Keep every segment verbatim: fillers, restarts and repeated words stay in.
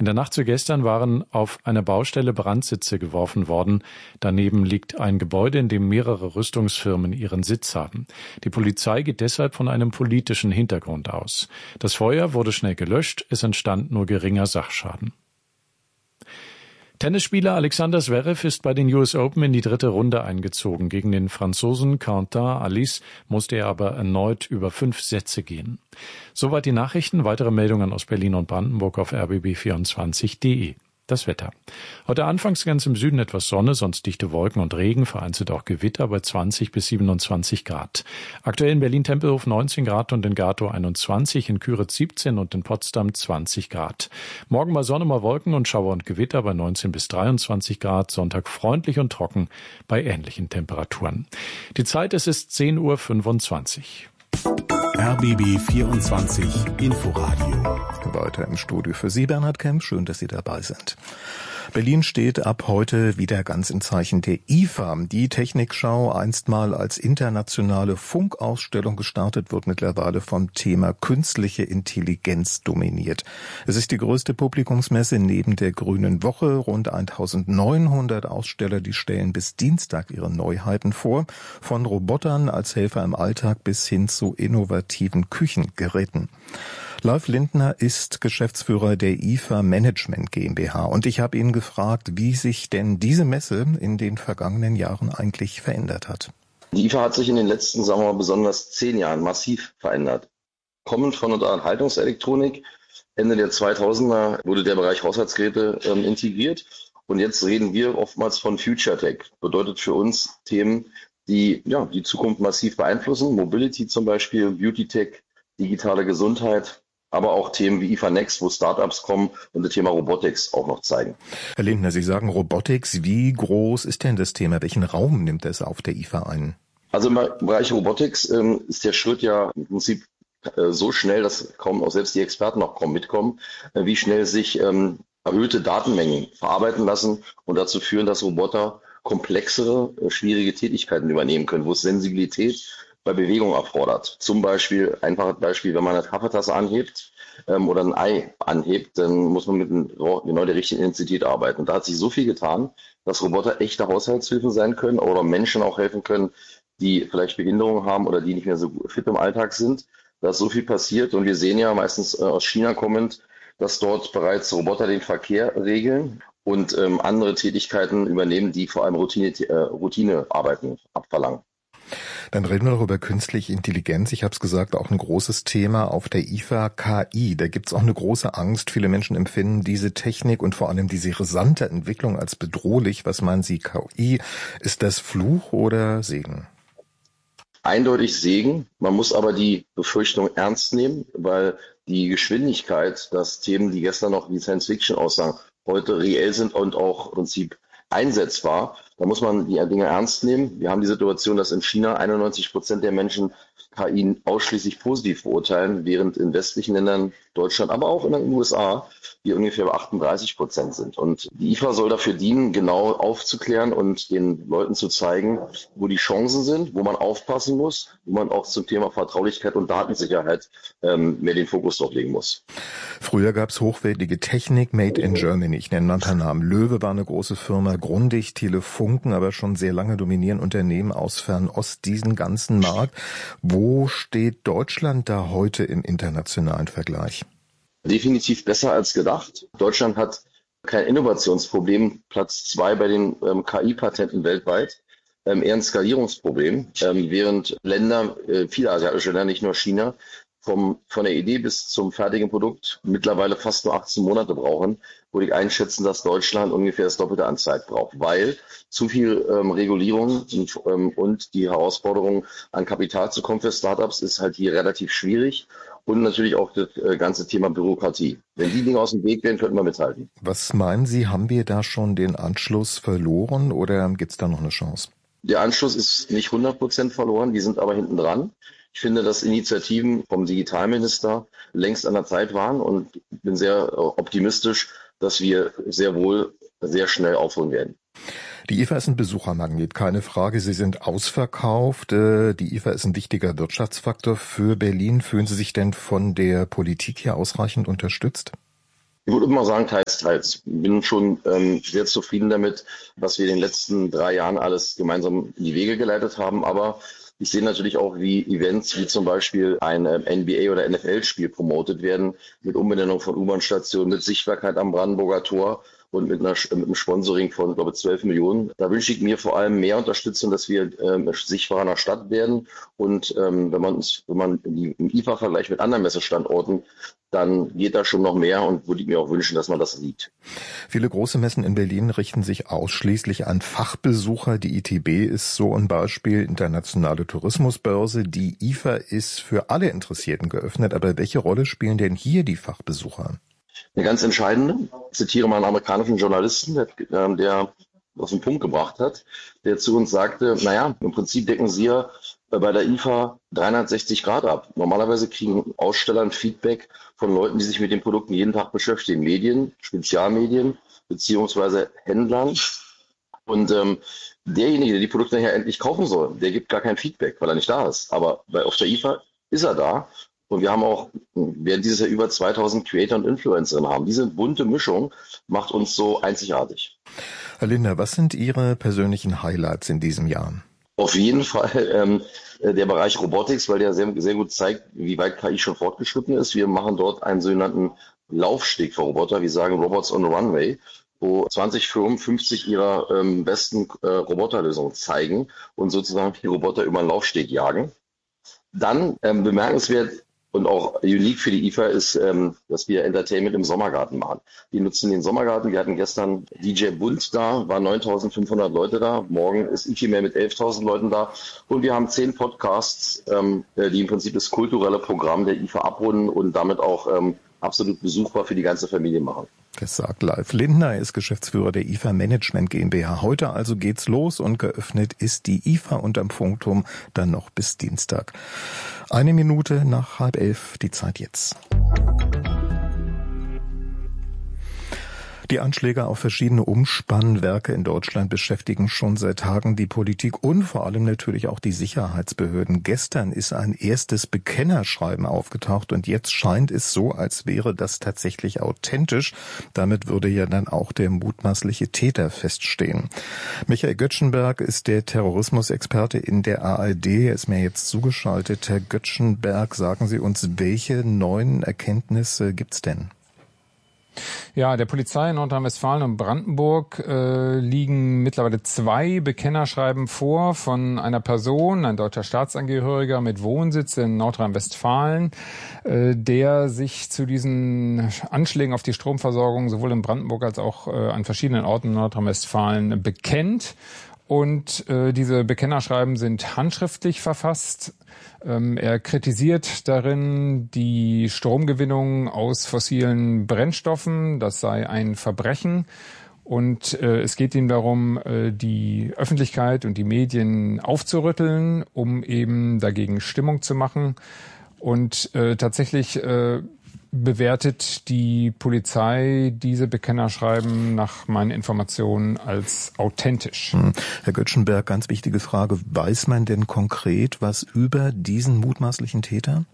In der Nacht zu gestern waren auf einer Baustelle Brandsitze geworfen worden. Daneben liegt ein Gebäude, in dem mehrere Rüstungsfirmen ihren Sitz haben. Die Polizei geht deshalb von einem politischen Hintergrund aus. Das Feuer wurde schnell gelöscht, es entstand nur geringer Sachschaden. Tennisspieler Alexander Zverev ist bei den U S Open in die dritte Runde eingezogen. Gegen den Franzosen Quentin Halys musste er aber erneut über fünf Sätze gehen. Soweit die Nachrichten. Weitere Meldungen aus Berlin und Brandenburg auf r b b vierundzwanzig punkt d e. Das Wetter. Heute anfangs ganz im Süden etwas Sonne, sonst dichte Wolken und Regen, vereinzelt auch Gewitter bei zwanzig bis siebenundzwanzig Grad. Aktuell in Berlin-Tempelhof neunzehn Grad und in Gatow einundzwanzig, in Küritz siebzehn und in Potsdam zwanzig Grad. Morgen mal Sonne, mal Wolken und Schauer und Gewitter bei neunzehn bis dreiundzwanzig Grad. Sonntag freundlich und trocken bei ähnlichen Temperaturen. Die Zeit, es ist zehn Uhr fünfundzwanzig. R B B vierundzwanzig Inforadio. Weiter im Studio für Sie, Bernhard Kemp. Schön, dass Sie dabei sind. Berlin steht ab heute wieder ganz im Zeichen der I F A. Die Technikschau, einstmal als internationale Funkausstellung gestartet, wird mittlerweile vom Thema künstliche Intelligenz dominiert. Es ist die größte Publikumsmesse neben der Grünen Woche. Rund eintausendneunhundert Aussteller, die stellen bis Dienstag ihre Neuheiten vor. Von Robotern als Helfer im Alltag bis hin zu innovativen Küchengeräten. Live Lindner ist Geschäftsführer der I F A Management GmbH und ich habe ihn gefragt, wie sich denn diese Messe in den vergangenen Jahren eigentlich verändert hat. Die I F A hat sich in den letzten, sagen wir mal, besonders zehn Jahren massiv verändert. Kommend von der Unterhaltungselektronik, Ende der zweitausender wurde der Bereich Haushaltsgeräte ähm, integriert und jetzt reden wir oftmals von Future Tech. Bedeutet für uns Themen, die ja die Zukunft massiv beeinflussen, Mobility zum Beispiel, Beauty Tech, digitale Gesundheit, aber auch Themen wie I F A Next, wo Startups kommen und das Thema Robotics auch noch zeigen. Herr Lindner, Sie sagen Robotics. Wie groß ist denn das Thema? Welchen Raum nimmt es auf der I F A ein? Also im Bereich Robotics ähm, ist der Schritt ja im Prinzip äh, so schnell, dass kaum auch selbst die Experten noch kaum mitkommen, äh, wie schnell sich ähm, erhöhte Datenmengen verarbeiten lassen und dazu führen, dass Roboter komplexere, äh, schwierige Tätigkeiten übernehmen können, wo es Sensibilität bei Bewegung erfordert. Zum Beispiel, einfaches Beispiel, wenn man eine Kaffeetasse anhebt ähm, oder ein Ei anhebt, dann muss man mit ein, genau der richtigen Intensität arbeiten. Und da hat sich so viel getan, dass Roboter echte Haushaltshilfen sein können oder Menschen auch helfen können, die vielleicht Behinderungen haben oder die nicht mehr so fit im Alltag sind. Da ist so viel passiert und wir sehen ja meistens äh, aus China kommend, dass dort bereits Roboter den Verkehr regeln und ähm, andere Tätigkeiten übernehmen, die vor allem Routine, äh, Routinearbeiten abverlangen. Dann reden wir noch über künstliche Intelligenz. Ich habe es gesagt, auch ein großes Thema auf der I F A, K I. Da gibt es auch eine große Angst. Viele Menschen empfinden diese Technik und vor allem diese rasante Entwicklung als bedrohlich. Was meinen Sie, K I? Ist das Fluch oder Segen? Eindeutig Segen. Man muss aber die Befürchtung ernst nehmen, weil die Geschwindigkeit, dass Themen, die gestern noch wie Science Fiction aussahen, heute reell sind und auch im Prinzip einsetzbar. Da muss man die Dinge ernst nehmen. Wir haben die Situation, dass in China einundneunzig Prozent der Menschen K I ausschließlich positiv beurteilen, während in westlichen Ländern, Deutschland, aber auch in den U S A, wir ungefähr bei achtunddreißig Prozent sind. Und die I F A soll dafür dienen, genau aufzuklären und den Leuten zu zeigen, wo die Chancen sind, wo man aufpassen muss, wo man auch zum Thema Vertraulichkeit und Datensicherheit ähm, mehr den Fokus drauf legen muss. Früher gab es hochwertige Technik made in Germany. Ich nenne mal ein paar Namen. Löwe war eine große Firma, Grundig, Telefunken, aber schon sehr lange dominieren Unternehmen aus Fernost diesen ganzen Markt. Wo steht Deutschland da heute im internationalen Vergleich? Definitiv besser als gedacht. Deutschland hat kein Innovationsproblem, Platz zwei bei den ähm, K I-Patenten weltweit, ähm, eher ein Skalierungsproblem, ähm, während Länder, äh, viele asiatische Länder, nicht nur China, vom, von der Idee bis zum fertigen Produkt mittlerweile fast nur achtzehn Monate brauchen, würde ich einschätzen, dass Deutschland ungefähr das Doppelte an Zeit braucht, weil zu viel ähm, Regulierung und, ähm, und die Herausforderung an Kapital zu kommen für Startups ist halt hier relativ schwierig. Und natürlich auch das äh, ganze Thema Bürokratie. Wenn die Dinge aus dem Weg gehen, könnten wir mithalten. Was meinen Sie, haben wir da schon den Anschluss verloren oder gibt es da noch eine Chance? Der Anschluss ist nicht hundert Prozent verloren, die sind aber hinten dran. Ich finde, dass Initiativen vom Digitalminister längst an der Zeit waren und bin sehr optimistisch, dass wir sehr wohl sehr schnell aufholen werden. Die I F A ist ein Besuchermagnet, keine Frage. Sie sind ausverkauft. Die I F A ist ein wichtiger Wirtschaftsfaktor für Berlin. Fühlen Sie sich denn von der Politik hier ausreichend unterstützt? Ich würde immer sagen, teils, teils. Ich bin schon ähm, sehr zufrieden damit, was wir in den letzten drei Jahren alles gemeinsam in die Wege geleitet haben. Aber ich sehe natürlich auch, wie Events wie zum Beispiel ein ähm, N B A- oder N F L-Spiel promotet werden, mit Umbenennung von U-Bahn-Stationen, mit Sichtbarkeit am Brandenburger Tor und mit, einer, mit einem Sponsoring von, glaube ich, zwölf Millionen. Da wünsche ich mir vor allem mehr Unterstützung, dass wir ähm, sichtbarer in der Stadt werden. Und ähm, wenn man uns, wenn man die, im I F A vergleicht mit anderen Messestandorten, dann geht da schon noch mehr und würde ich mir auch wünschen, dass man das sieht. Viele große Messen in Berlin richten sich ausschließlich an Fachbesucher. Die I T B ist so ein Beispiel, internationale Tourismusbörse. Die I F A ist für alle Interessierten geöffnet. Aber welche Rolle spielen denn hier die Fachbesucher? Eine ganz entscheidende, ich zitiere mal einen amerikanischen Journalisten, der, der auf den Punkt gebracht hat, der zu uns sagte, naja, im Prinzip decken Sie ja bei der I F A dreihundertsechzig Grad ab. Normalerweise kriegen Aussteller ein Feedback von Leuten, die sich mit den Produkten jeden Tag beschäftigen, Medien, Spezialmedien, beziehungsweise Händlern. Und ähm, derjenige, der die Produkte nachher endlich kaufen soll, der gibt gar kein Feedback, weil er nicht da ist. Aber bei, auf der I F A ist er da. Und wir haben auch, werden dieses Jahr über zweitausend Creator und Influencerinnen haben. Diese bunte Mischung macht uns so einzigartig. Herr Lindner, was sind Ihre persönlichen Highlights in diesem Jahr? Auf jeden Fall ähm, der Bereich Robotics, weil der sehr, sehr gut zeigt, wie weit K I schon fortgeschritten ist. Wir machen dort einen sogenannten Laufsteg für Roboter. Wir sagen Robots on the Runway, wo zwanzig Firmen fünfzig ihrer ähm, besten äh, Roboterlösungen zeigen und sozusagen die Roboter über den Laufsteg jagen. Dann ähm, bemerkenswert und auch unique für die I F A ist, ähm, dass wir Entertainment im Sommergarten machen. Wir nutzen den Sommergarten. Wir hatten gestern D J Bund da, waren neuntausendfünfhundert Leute da. Morgen ist I F I mehr mit elftausend Leuten da. Und wir haben zehn Podcasts, ähm, die im Prinzip das kulturelle Programm der I F A abrunden und damit auch ähm, absolut besuchbar für die ganze Familie machen. Das sagt Live Lindner, ist Geschäftsführer der I F A Management GmbH. Heute also geht's los und geöffnet ist die I F A unterm Funkturm dann noch bis Dienstag. Eine Minute nach halb elf, die Zeit jetzt. Die Anschläge auf verschiedene Umspannwerke in Deutschland beschäftigen schon seit Tagen die Politik und vor allem natürlich auch die Sicherheitsbehörden. Gestern ist ein erstes Bekennerschreiben aufgetaucht und jetzt scheint es so, als wäre das tatsächlich authentisch. Damit würde ja dann auch der mutmaßliche Täter feststehen. Michael Göttschenberg ist der Terrorismusexperte in der A R D. Er ist mir jetzt zugeschaltet. Herr Göttschenberg, sagen Sie uns, welche neuen Erkenntnisse gibt's denn? Ja, der Polizei in Nordrhein-Westfalen und Brandenburg äh, liegen mittlerweile zwei Bekennerschreiben vor von einer Person, ein deutscher Staatsangehöriger mit Wohnsitz in Nordrhein-Westfalen, äh, der sich zu diesen Anschlägen auf die Stromversorgung sowohl in Brandenburg als auch äh, an verschiedenen Orten in Nordrhein-Westfalen bekennt. Und äh, diese Bekennerschreiben sind handschriftlich verfasst. Ähm, er kritisiert darin die Stromgewinnung aus fossilen Brennstoffen. Das sei ein Verbrechen. Und äh, es geht ihm darum, äh, die Öffentlichkeit und die Medien aufzurütteln, um eben dagegen Stimmung zu machen. Und äh, tatsächlich äh, bewertet die Polizei diese Bekennerschreiben nach meinen Informationen als authentisch. Hm. Herr Göttschenberg, ganz wichtige Frage. Weiß man denn konkret was über diesen mutmaßlichen Täter?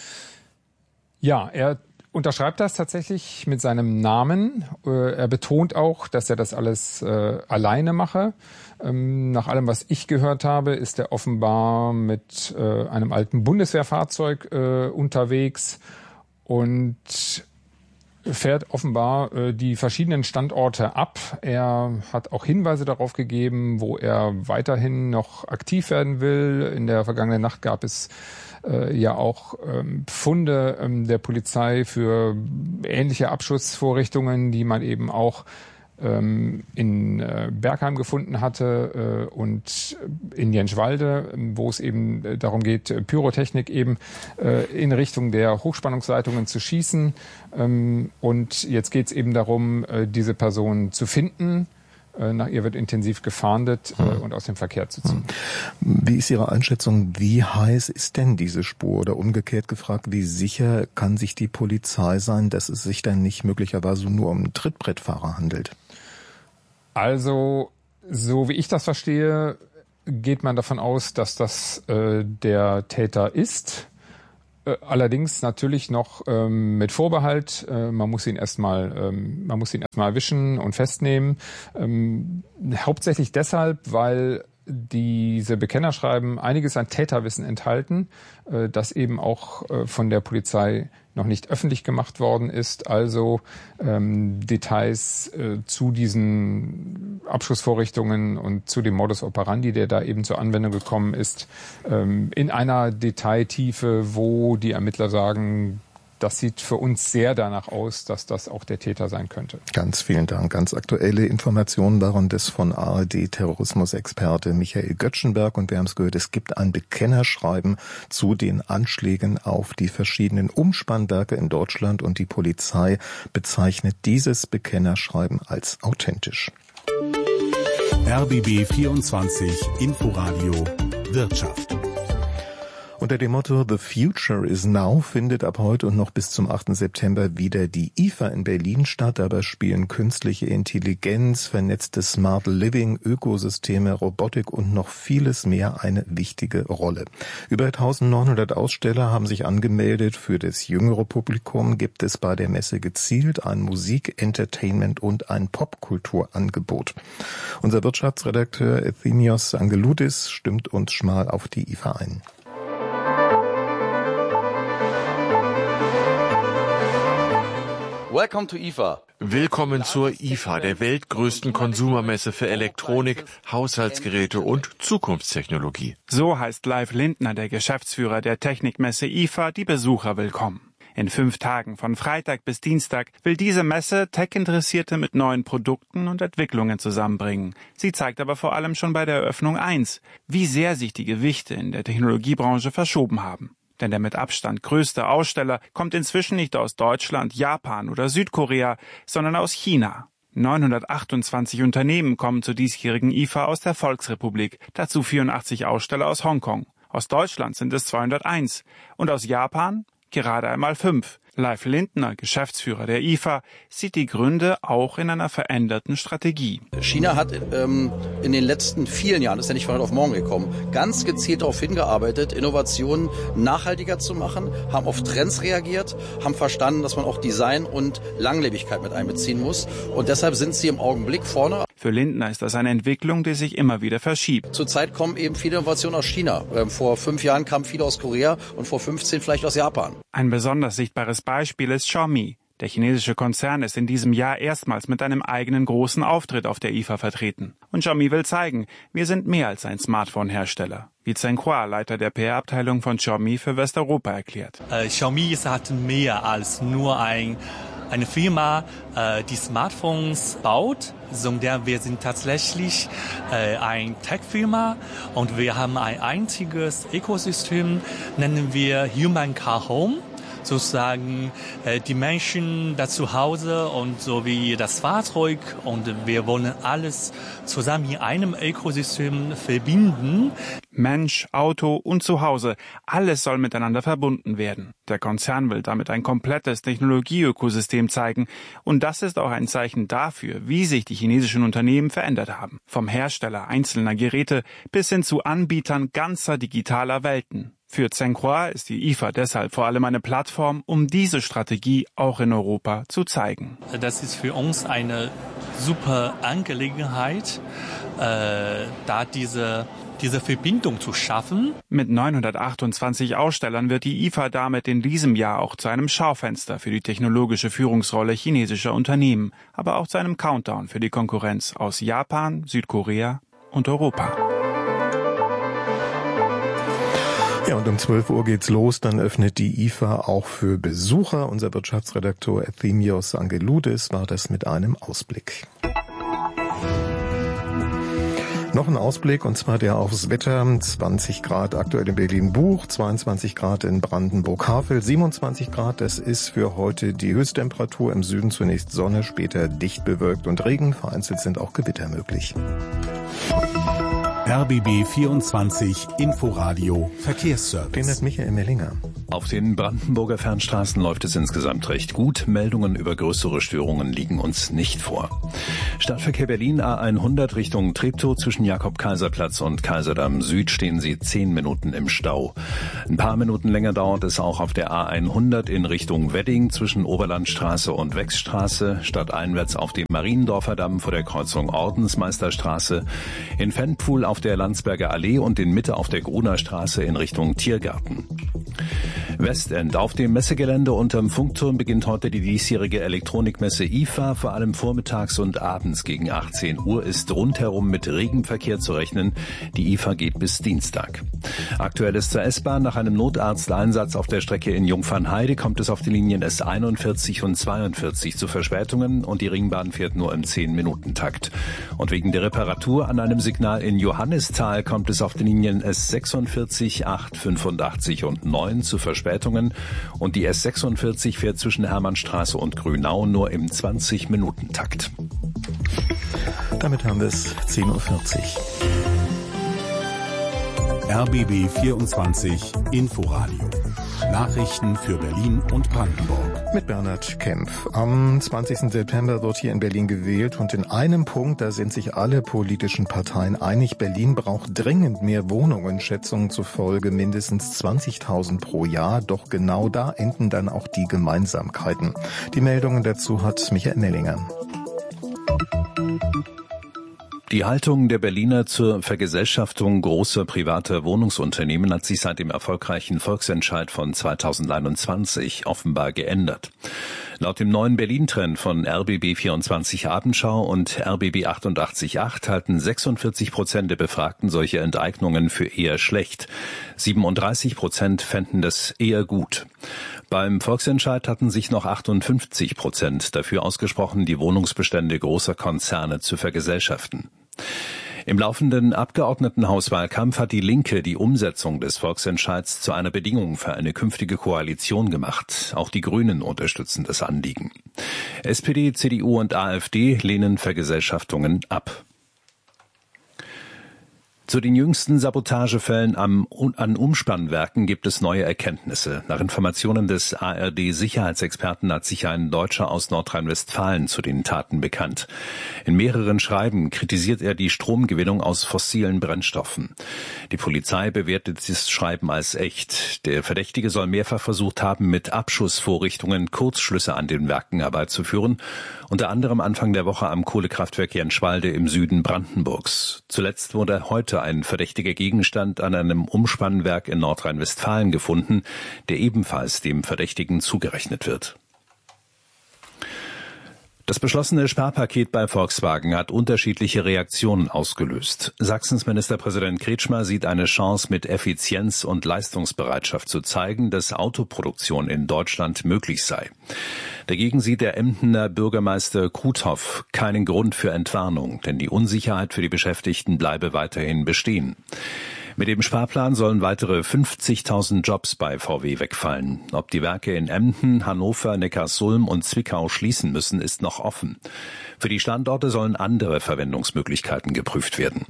Ja, er unterschreibt das tatsächlich mit seinem Namen. Er betont auch, dass er das alles äh, alleine mache. Ähm, nach allem, was ich gehört habe, ist er offenbar mit äh, einem alten Bundeswehrfahrzeug äh, unterwegs und fährt offenbar äh, die verschiedenen Standorte ab. Er hat auch Hinweise darauf gegeben, wo er weiterhin noch aktiv werden will. In der vergangenen Nacht gab es äh, ja auch ähm, Funde ähm, der Polizei für ähnliche Abschussvorrichtungen, die man eben auch ähm, in äh, Bergheim gefunden hatte äh, und in Jenschwalde, wo es eben äh, darum geht, Pyrotechnik eben äh, in Richtung der Hochspannungsleitungen zu schießen. Ähm, und jetzt geht es eben darum, äh, diese Person zu finden. Äh, nach ihr wird intensiv gefahndet äh, hm. und aus dem Verkehr zu ziehen. Wie ist Ihre Einschätzung? Wie heiß ist denn diese Spur? Oder umgekehrt gefragt, wie sicher kann sich die Polizei sein, dass es sich dann nicht möglicherweise nur um einen Trittbrettfahrer handelt? Also, so wie ich das verstehe, geht man davon aus, dass das äh, der Täter ist. Allerdings natürlich noch ähm, mit Vorbehalt. Äh, man muss ihn erstmal, ähm, man muss ihn erstmal erwischen und festnehmen. Ähm, hauptsächlich deshalb, weil diese Bekennerschreiben einiges an Täterwissen enthalten, äh, das eben auch äh, von der Polizei noch nicht öffentlich gemacht worden ist. Also ähm, Details äh, zu diesen Abschussvorrichtungen und zu dem Modus operandi, der da eben zur Anwendung gekommen ist, ähm, in einer Detailtiefe, wo die Ermittler sagen, das sieht für uns sehr danach aus, dass das auch der Täter sein könnte. Ganz vielen Dank. Ganz aktuelle Informationen waren das von A R D-Terrorismusexperte Michael Göttschenberg. Und wir haben es gehört, es gibt ein Bekennerschreiben zu den Anschlägen auf die verschiedenen Umspannwerke in Deutschland. Und die Polizei bezeichnet dieses Bekennerschreiben als authentisch. R B B vierundzwanzig Inforadio Wirtschaft. Unter dem Motto The Future is Now findet ab heute und noch bis zum achten September wieder die I F A in Berlin statt. Dabei spielen künstliche Intelligenz, vernetzte Smart Living, Ökosysteme, Robotik und noch vieles mehr eine wichtige Rolle. Über eintausendneunhundert Aussteller haben sich angemeldet. Für das jüngere Publikum gibt es bei der Messe gezielt ein Musik-, Entertainment- und ein Popkulturangebot. Unser Wirtschaftsredakteur Efthymios Angeloudis stimmt uns schmal auf die I F A ein. Welcome to I F A. Willkommen zur I F A, der weltgrößten Konsumermesse für Elektronik, Haushaltsgeräte und Zukunftstechnologie. So heißt Leif Lindner, der Geschäftsführer der Technikmesse I F A, die Besucher willkommen. In fünf Tagen von Freitag bis Dienstag will diese Messe Tech-Interessierte mit neuen Produkten und Entwicklungen zusammenbringen. Sie zeigt aber vor allem schon bei der Eröffnung eins, wie sehr sich die Gewichte in der Technologiebranche verschoben haben. Denn der mit Abstand größte Aussteller kommt inzwischen nicht aus Deutschland, Japan oder Südkorea, sondern aus China. neunhundertachtundzwanzig Unternehmen kommen zur diesjährigen I F A aus der Volksrepublik, dazu vierundachtzig Aussteller aus Hongkong. Aus Deutschland sind es zweihunderteins und aus Japan gerade einmal fünf. Leif Lindner, Geschäftsführer der I F A, sieht die Gründe auch in einer veränderten Strategie. China hat ähm, in den letzten vielen Jahren, ist ja nicht von heute auf morgen gekommen, ganz gezielt darauf hingearbeitet, Innovationen nachhaltiger zu machen, haben auf Trends reagiert, haben verstanden, dass man auch Design und Langlebigkeit mit einbeziehen muss. Und deshalb sind sie im Augenblick vorne. Für Lindner ist das eine Entwicklung, die sich immer wieder verschiebt. Zurzeit kommen eben viele Innovationen aus China. Ähm, vor fünf Jahren kamen viele aus Korea und vor fünfzehn vielleicht aus Japan. Ein besonders sichtbares Beispiel ist Xiaomi. Der chinesische Konzern ist in diesem Jahr erstmals mit einem eigenen großen Auftritt auf der I F A vertreten. Und Xiaomi will zeigen, wir sind mehr als ein Smartphone-Hersteller. Wie Zheng Hua, Leiter der P R-Abteilung von Xiaomi für Westeuropa, erklärt. Äh, Xiaomi ist halt mehr als nur ein eine Firma, äh, die Smartphones baut, sondern wir sind tatsächlich äh, eine Tech-Firma und wir haben ein einziges Ökosystem, nennen wir Human Car Home. Sozusagen äh, die Menschen da zu Hause und sowie das Fahrzeug und wir wollen alles zusammen in einem Ökosystem verbinden. Mensch, Auto und Zuhause, alles soll miteinander verbunden werden. Der Konzern will damit ein komplettes Technologieökosystem zeigen und das ist auch ein Zeichen dafür, wie sich die chinesischen Unternehmen verändert haben. Vom Hersteller einzelner Geräte bis hin zu Anbietern ganzer digitaler Welten. Für Zheng Hua ist die I F A deshalb vor allem eine Plattform, um diese Strategie auch in Europa zu zeigen. Das ist für uns eine super Angelegenheit, äh, da diese diese Verbindung zu schaffen. Mit neunhundertachtundzwanzig Ausstellern wird die I F A damit in diesem Jahr auch zu einem Schaufenster für die technologische Führungsrolle chinesischer Unternehmen, aber auch zu einem Countdown für die Konkurrenz aus Japan, Südkorea und Europa. Ja, und um zwölf Uhr geht's los, dann öffnet die I F A auch für Besucher. Unser Wirtschaftsredakteur Efthymios Angeloudis war das mit einem Ausblick. Noch ein Ausblick, und zwar der aufs Wetter. zwanzig Grad aktuell in Berlin-Buch, zweiundzwanzig Grad in Brandenburg-Havel, siebenundzwanzig Grad. Das ist für heute die Höchsttemperatur. Im Süden zunächst Sonne, später dicht bewölkt und Regen. Vereinzelt sind auch Gewitter möglich. R B B vierundzwanzig Inforadio Verkehrsservice. Den hat Michael Mellinger. Auf den Brandenburger Fernstraßen läuft es insgesamt recht gut. Meldungen über größere Störungen liegen uns nicht vor. Stadtverkehr Berlin A hundert Richtung Treptow. Zwischen Jakob-Kaiser-Platz und Kaiserdamm Süd stehen Sie zehn Minuten im Stau. Ein paar Minuten länger dauert es auch auf der A hundert in Richtung Wedding zwischen Oberlandstraße und Wechsstraße. Stadteinwärts auf dem Mariendorfer Damm vor der Kreuzung Ordensmeisterstraße. In Fenpool auf der Landsberger Allee und in Mitte auf der Gruner Straße in Richtung Tiergarten. Westend. Auf dem Messegelände unterm Funkturm beginnt heute die diesjährige Elektronikmesse I F A. Vor allem vormittags und abends gegen achtzehn Uhr ist rundherum mit Regenverkehr zu rechnen. Die I F A geht bis Dienstag. Aktuelles zur S-Bahn. Nach einem Notarzteinsatz auf der Strecke in Jungfernheide kommt es auf die Linien S einundvierzig und zweiundvierzig zu Verspätungen und die Ringbahn fährt nur im zehn-Minuten-Takt. Und wegen der Reparatur an einem Signal in Johannisthal kommt es auf den Linien S sechsundvierzig, acht, fünfundachtzig und neun zu Verspätungen. Und die S sechsundvierzig fährt zwischen Hermannstraße und Grünau nur im zwanzig-Minuten-Takt. Damit haben wir es zehn Uhr vierzig. R B B vierundzwanzig Inforadio. Nachrichten für Berlin und Brandenburg. Mit Bernhard Kempf. Am zwanzigsten September wird hier in Berlin gewählt und in einem Punkt, da sind sich alle politischen Parteien einig, Berlin braucht dringend mehr Wohnungen, Schätzungen zufolge mindestens zwanzigtausend pro Jahr. Doch genau da enden dann auch die Gemeinsamkeiten. Die Meldungen dazu hat Michael Mellinger. Die Haltung der Berliner zur Vergesellschaftung großer privater Wohnungsunternehmen hat sich seit dem erfolgreichen Volksentscheid von zweitausendeinundzwanzig offenbar geändert. Laut dem neuen Berlin-Trend von R B B vierundzwanzig Abendschau und R B B achtundachtzig Komma acht halten sechsundvierzig Prozent der Befragten solche Enteignungen für eher schlecht. siebenunddreißig Prozent fänden das eher gut. Beim Volksentscheid hatten sich noch achtundfünfzig Prozent dafür ausgesprochen, die Wohnungsbestände großer Konzerne zu vergesellschaften. Im laufenden Abgeordnetenhauswahlkampf hat die Linke die Umsetzung des Volksentscheids zu einer Bedingung für eine künftige Koalition gemacht. Auch die Grünen unterstützen das Anliegen. S P D, C D U und AfD lehnen Vergesellschaftungen ab. Zu den jüngsten Sabotagefällen am, an Umspannwerken gibt es neue Erkenntnisse. Nach Informationen des A R D-Sicherheitsexperten hat sich ein Deutscher aus Nordrhein-Westfalen zu den Taten bekannt. In mehreren Schreiben kritisiert er die Stromgewinnung aus fossilen Brennstoffen. Die Polizei bewertet dieses Schreiben als echt. Der Verdächtige soll mehrfach versucht haben, mit Abschussvorrichtungen Kurzschlüsse an den Werken herbeizuführen, unter anderem Anfang der Woche am Kohlekraftwerk Jenschwalde im Süden Brandenburgs. Zuletzt wurde heute ein verdächtiger Gegenstand an einem Umspannwerk in Nordrhein-Westfalen gefunden, der ebenfalls dem Verdächtigen zugerechnet wird. Das beschlossene Sparpaket bei Volkswagen hat unterschiedliche Reaktionen ausgelöst. Sachsens Ministerpräsident Kretschmer sieht eine Chance, mit Effizienz und Leistungsbereitschaft zu zeigen, dass Autoproduktion in Deutschland möglich sei. Dagegen sieht der Emdener Bürgermeister Kruthoff keinen Grund für Entwarnung, denn die Unsicherheit für die Beschäftigten bleibe weiterhin bestehen. Mit dem Sparplan sollen weitere fünfzigtausend Jobs bei V W wegfallen. Ob die Werke in Emden, Hannover, Neckarsulm und Zwickau schließen müssen, ist noch offen. Für die Standorte sollen andere Verwendungsmöglichkeiten geprüft werden.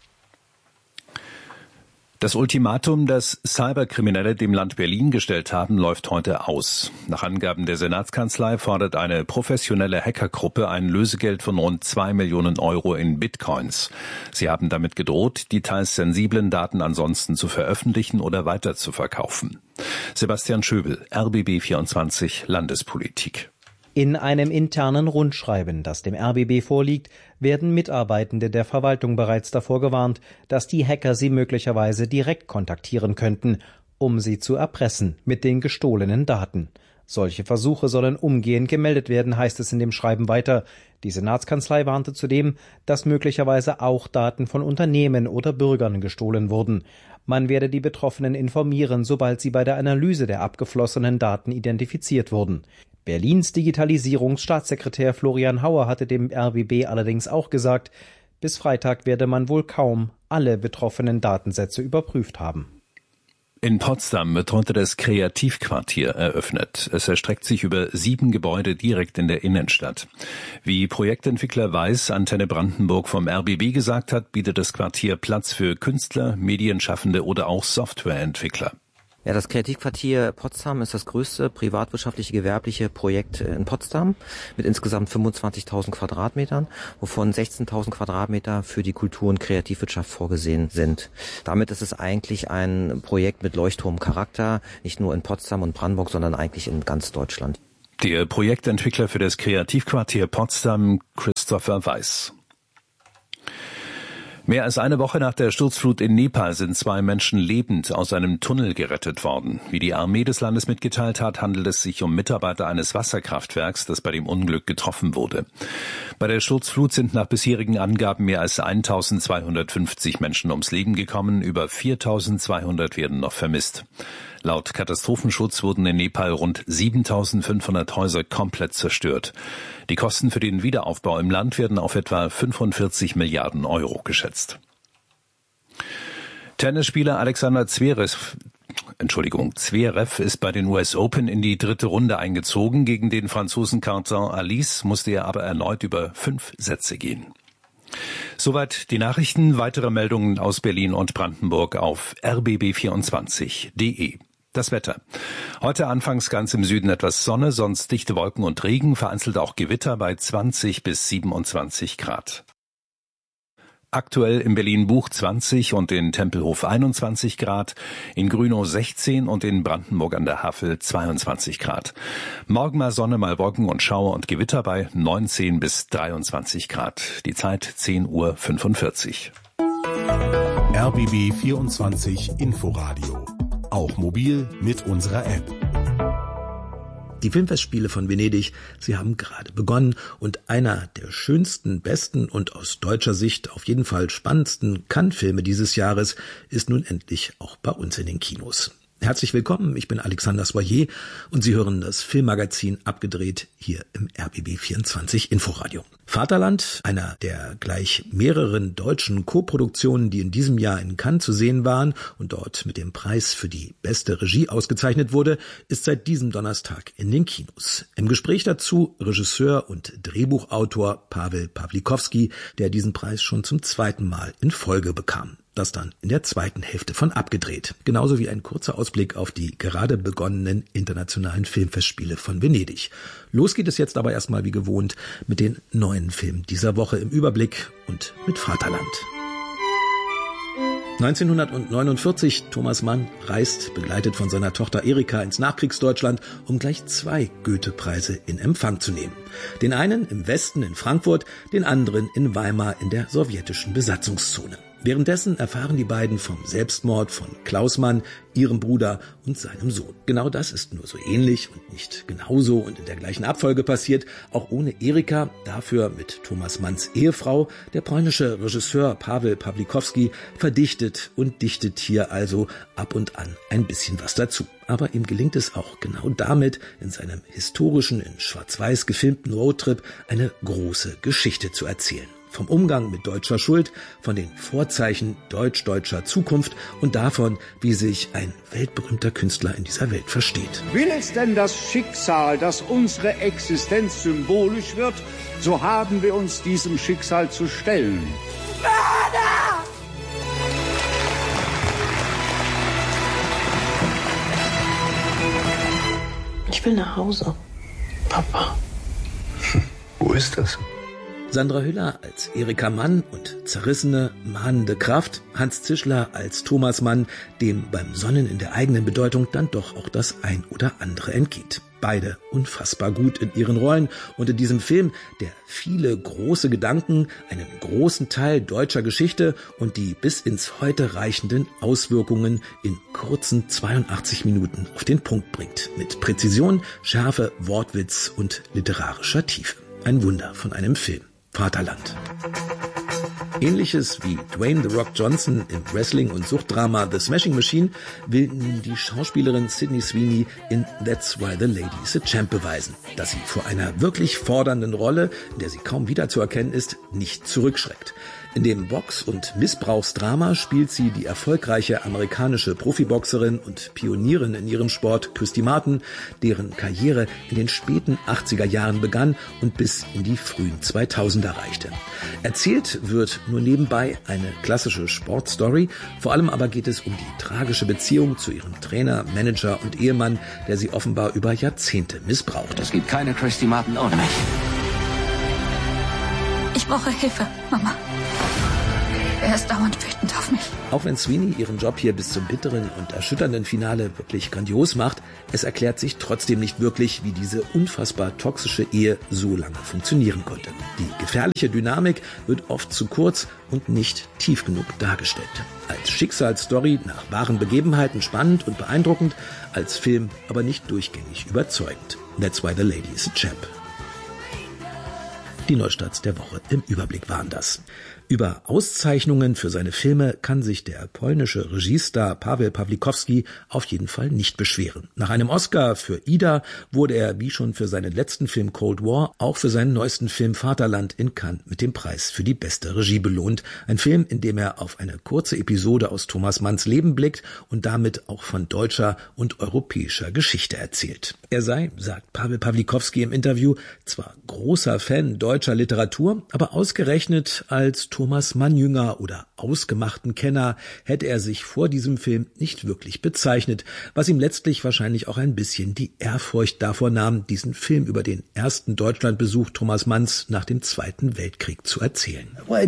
Das Ultimatum, das Cyberkriminelle dem Land Berlin gestellt haben, läuft heute aus. Nach Angaben der Senatskanzlei fordert eine professionelle Hackergruppe ein Lösegeld von rund zwei Millionen Euro in Bitcoins. Sie haben damit gedroht, die teils sensiblen Daten ansonsten zu veröffentlichen oder weiterzuverkaufen. Sebastian Schöbel, R B B vierundzwanzig Landespolitik. In einem internen Rundschreiben, das dem R B B vorliegt, werden Mitarbeitende der Verwaltung bereits davor gewarnt, dass die Hacker sie möglicherweise direkt kontaktieren könnten, um sie zu erpressen mit den gestohlenen Daten. Solche Versuche sollen umgehend gemeldet werden, heißt es in dem Schreiben weiter. Die Senatskanzlei warnte zudem, dass möglicherweise auch Daten von Unternehmen oder Bürgern gestohlen wurden. Man werde die Betroffenen informieren, sobald sie bei der Analyse der abgeflossenen Daten identifiziert wurden. Berlins Digitalisierungsstaatssekretär Florian Hauer hatte dem R B B allerdings auch gesagt, bis Freitag werde man wohl kaum alle betroffenen Datensätze überprüft haben. In Potsdam wird heute das Kreativquartier eröffnet. Es erstreckt sich über sieben Gebäude direkt in der Innenstadt. Wie Projektentwickler Weiß Antenne Brandenburg vom R B B gesagt hat, bietet das Quartier Platz für Künstler, Medienschaffende oder auch Softwareentwickler. Ja, das Kreativquartier Potsdam ist das größte privatwirtschaftliche gewerbliche Projekt in Potsdam mit insgesamt fünfundzwanzigtausend Quadratmetern, wovon sechzehntausend Quadratmeter für die Kultur- und Kreativwirtschaft vorgesehen sind. Damit ist es eigentlich ein Projekt mit Leuchtturmcharakter, nicht nur in Potsdam und Brandenburg, sondern eigentlich in ganz Deutschland. Der Projektentwickler für das Kreativquartier Potsdam, Christopher Weiß. Mehr als eine Woche nach der Sturzflut in Nepal sind zwei Menschen lebend aus einem Tunnel gerettet worden. Wie die Armee des Landes mitgeteilt hat, handelt es sich um Mitarbeiter eines Wasserkraftwerks, das bei dem Unglück getroffen wurde. Bei der Sturzflut sind nach bisherigen Angaben mehr als eintausendzweihundertfünfzig Menschen ums Leben gekommen, über viertausendzweihundert werden noch vermisst. Laut Katastrophenschutz wurden in Nepal rund siebentausendfünfhundert Häuser komplett zerstört. Die Kosten für den Wiederaufbau im Land werden auf etwa fünfundvierzig Milliarden Euro geschätzt. Tennisspieler Alexander Zverev, Entschuldigung, Zverev ist bei den U S Open in die dritte Runde eingezogen. Gegen den Franzosen Quentin Alice musste er aber erneut über fünf Sätze gehen. Soweit die Nachrichten. Weitere Meldungen aus Berlin und Brandenburg auf r b b vierundzwanzig punkt d e. Das Wetter. Heute anfangs ganz im Süden etwas Sonne, sonst dichte Wolken und Regen, vereinzelt auch Gewitter bei zwanzig bis siebenundzwanzig Grad. Aktuell in Berlin-Buch zwanzig und in Tempelhof einundzwanzig Grad, in Grünow sechzehn und in Brandenburg an der Havel zweiundzwanzig Grad. Morgen mal Sonne, mal Wolken und Schauer und Gewitter bei neunzehn bis dreiundzwanzig Grad. Die Zeit zehn Uhr fünfundvierzig. R B B vierundzwanzig Inforadio. Auch mobil mit unserer App. Die Filmfestspiele von Venedig, sie haben gerade begonnen und einer der schönsten, besten und aus deutscher Sicht auf jeden Fall spannendsten Cannes-Filme dieses Jahres ist nun endlich auch bei uns in den Kinos. Herzlich willkommen, ich bin Alexander Soyer und Sie hören das Filmmagazin Abgedreht hier im R B B vierundzwanzig Inforadio. Vaterland, einer der gleich mehreren deutschen Koproduktionen, die in diesem Jahr in Cannes zu sehen waren und dort mit dem Preis für die beste Regie ausgezeichnet wurde, ist seit diesem Donnerstag in den Kinos. Im Gespräch dazu Regisseur und Drehbuchautor Paweł Pawlikowski, der diesen Preis schon zum zweiten Mal in Folge bekam. Das dann in der zweiten Hälfte von Abgedreht. Genauso wie ein kurzer Ausblick auf die gerade begonnenen internationalen Filmfestspiele von Venedig. Los geht es jetzt aber erstmal wie gewohnt mit den neuen Filmen dieser Woche im Überblick und mit Vaterland. neunzehnhundertneunundvierzig, Thomas Mann reist, begleitet von seiner Tochter Erika, ins Nachkriegsdeutschland, um gleich zwei Goethe-Preise in Empfang zu nehmen. Den einen im Westen in Frankfurt, den anderen in Weimar in der sowjetischen Besatzungszone. Währenddessen erfahren die beiden vom Selbstmord von Klaus Mann, ihrem Bruder und seinem Sohn. Genau das ist nur so ähnlich und nicht genauso und in der gleichen Abfolge passiert, auch ohne Erika, dafür mit Thomas Manns Ehefrau. Der polnische Regisseur Paweł Pawlikowski verdichtet und dichtet hier also ab und an ein bisschen was dazu. Aber ihm gelingt es auch genau damit, in seinem historischen, in Schwarz-Weiß gefilmten Roadtrip eine große Geschichte zu erzählen. Vom Umgang mit deutscher Schuld, von den Vorzeichen deutsch-deutscher Zukunft und davon, wie sich ein weltberühmter Künstler in dieser Welt versteht. Will es denn das Schicksal, dass unsere Existenz symbolisch wird, so haben wir uns diesem Schicksal zu stellen. Mörder! Ich will nach Hause. Papa. Wo ist das? Sandra Hüller als Erika Mann und zerrissene, mahnende Kraft, Hans Zischler als Thomas Mann, dem beim Sonnen in der eigenen Bedeutung dann doch auch das ein oder andere entgeht. Beide unfassbar gut in ihren Rollen und in diesem Film, der viele große Gedanken, einen großen Teil deutscher Geschichte und die bis ins Heute reichenden Auswirkungen in kurzen zweiundachtzig Minuten auf den Punkt bringt. Mit Präzision, Schärfe, Wortwitz und literarischer Tiefe. Ein Wunder von einem Film. Vaterland. Ähnliches wie Dwayne The Rock Johnson im Wrestling- und Suchtdrama The Smashing Machine will nun die Schauspielerin Sydney Sweeney in That's Why the Lady is a Champ beweisen, dass sie vor einer wirklich fordernden Rolle, in der sie kaum wiederzuerkennen ist, nicht zurückschreckt. In dem Box- und Missbrauchsdrama spielt sie die erfolgreiche amerikanische Profiboxerin und Pionierin in ihrem Sport Christy Martin, deren Karriere in den späten achtziger Jahren begann und bis in die frühen zweitausender reichte. Erzählt wird nur nebenbei eine klassische Sportstory, vor allem aber geht es um die tragische Beziehung zu ihrem Trainer, Manager und Ehemann, der sie offenbar über Jahrzehnte missbraucht. Es gibt keine Christy Martin ohne mich. Ich brauche Hilfe, Mama. Er ist dauernd wütend auf mich. Auch wenn Sweeney ihren Job hier bis zum bitteren und erschütternden Finale wirklich grandios macht, es erklärt sich trotzdem nicht wirklich, wie diese unfassbar toxische Ehe so lange funktionieren konnte. Die gefährliche Dynamik wird oft zu kurz und nicht tief genug dargestellt. Als Schicksalsstory nach wahren Begebenheiten spannend und beeindruckend, als Film aber nicht durchgängig überzeugend. That's Why the Lady is a Champ. Die Neustarts der Woche im Überblick waren das. Über Auszeichnungen für seine Filme kann sich der polnische Regiestar Paweł Pawlikowski auf jeden Fall nicht beschweren. Nach einem Oscar für Ida wurde er, wie schon für seinen letzten Film Cold War, auch für seinen neuesten Film Vaterland in Cannes mit dem Preis für die beste Regie belohnt. Ein Film, in dem er auf eine kurze Episode aus Thomas Manns Leben blickt und damit auch von deutscher und europäischer Geschichte erzählt. Er sei, sagt Paweł Pawlikowski im Interview, zwar großer Fan deutscher Literatur, aber ausgerechnet als Thomas Mann-Jünger oder ausgemachten Kenner hätte er sich vor diesem Film nicht wirklich bezeichnet, was ihm letztlich wahrscheinlich auch ein bisschen die Ehrfurcht davor nahm, diesen Film über den ersten Deutschlandbesuch Thomas Manns nach dem Zweiten Weltkrieg zu erzählen.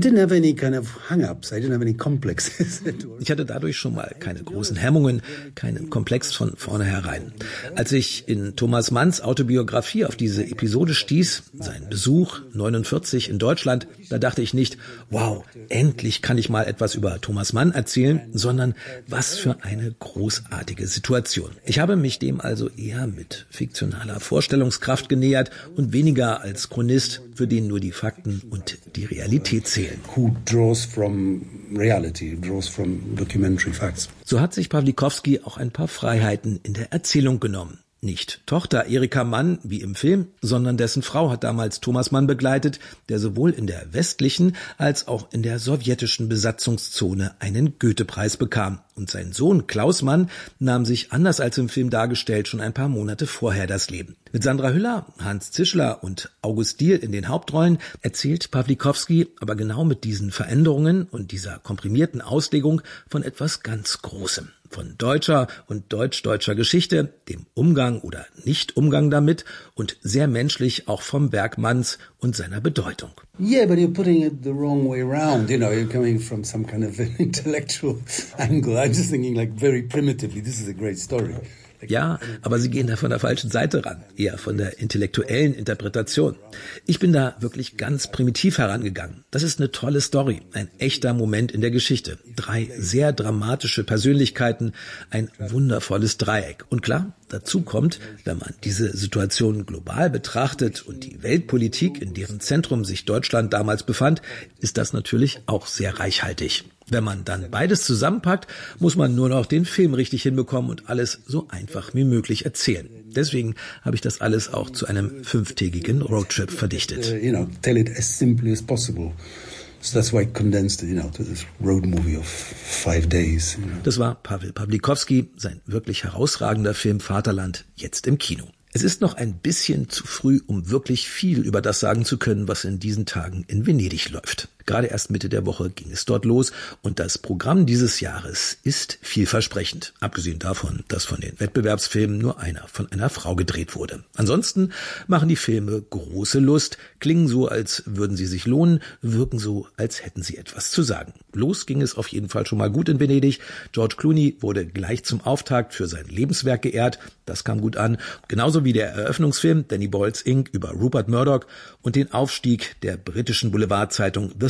Ich hatte dadurch schon mal keine großen Hemmungen, keinen Komplex von vornherein. Als ich in Thomas Manns Autobiografie auf diese Episode stieß, sein Besuch neunundvierzig in Deutschland, da dachte ich nicht, wow, endlich kann ich mal etwas über Thomas Mann erzählen, sondern was für eine großartige Situation. Ich habe mich dem also eher mit fiktionaler Vorstellungskraft genähert und weniger als Chronist, für den nur die Fakten und die Realität zählen. Who draws from reality, draws from documentary facts. So hat sich Pawlikowski auch ein paar Freiheiten in der Erzählung genommen. Nicht Tochter Erika Mann wie im Film, sondern dessen Frau hat damals Thomas Mann begleitet, der sowohl in der westlichen als auch in der sowjetischen Besatzungszone einen Goethe-Preis bekam. Und sein Sohn Klaus Mann nahm sich, anders als im Film dargestellt, schon ein paar Monate vorher das Leben. Mit Sandra Hüller, Hans Zischler und August Diehl in den Hauptrollen erzählt Pawlikowski aber genau mit diesen Veränderungen und dieser komprimierten Auslegung von etwas ganz Großem. Von deutscher und deutsch-deutscher Geschichte, dem Umgang oder Nicht-Umgang damit und sehr menschlich auch vom Werk Manns und seiner Bedeutung. Yeah, but you're putting it the wrong way around. You know, you're coming from some kind of intellectual angle. I'm just thinking like very primitively, this is a great story. Ja, aber Sie gehen da von der falschen Seite ran, eher von der intellektuellen Interpretation. Ich bin da wirklich ganz primitiv herangegangen. Das ist eine tolle Story, ein echter Moment in der Geschichte. Drei sehr dramatische Persönlichkeiten, ein wundervolles Dreieck. Und klar, dazu kommt, wenn man diese Situation global betrachtet und die Weltpolitik, in deren Zentrum sich Deutschland damals befand, ist das natürlich auch sehr reichhaltig. Wenn man dann beides zusammenpackt, muss man nur noch den Film richtig hinbekommen und alles so einfach wie möglich erzählen. Deswegen habe ich das alles auch zu einem fünftägigen Roadtrip verdichtet. Uh, you know, tell it as simply as possible. So that's why I condensed it, you know, to this road movie of five days. You know. Das war Paweł Pawlikowski, sein wirklich herausragender Film Vaterland, jetzt im Kino. Es ist noch ein bisschen zu früh, um wirklich viel über das sagen zu können, was in diesen Tagen in Venedig läuft. Gerade erst Mitte der Woche ging es dort los und das Programm dieses Jahres ist vielversprechend. Abgesehen davon, dass von den Wettbewerbsfilmen nur einer von einer Frau gedreht wurde. Ansonsten machen die Filme große Lust, klingen so, als würden sie sich lohnen, wirken so, als hätten sie etwas zu sagen. Los ging es auf jeden Fall schon mal gut in Venedig. George Clooney wurde gleich zum Auftakt für sein Lebenswerk geehrt. Das kam gut an. Genauso wie der Eröffnungsfilm Danny Boyle's Incorporated über Rupert Murdoch und den Aufstieg der britischen Boulevardzeitung The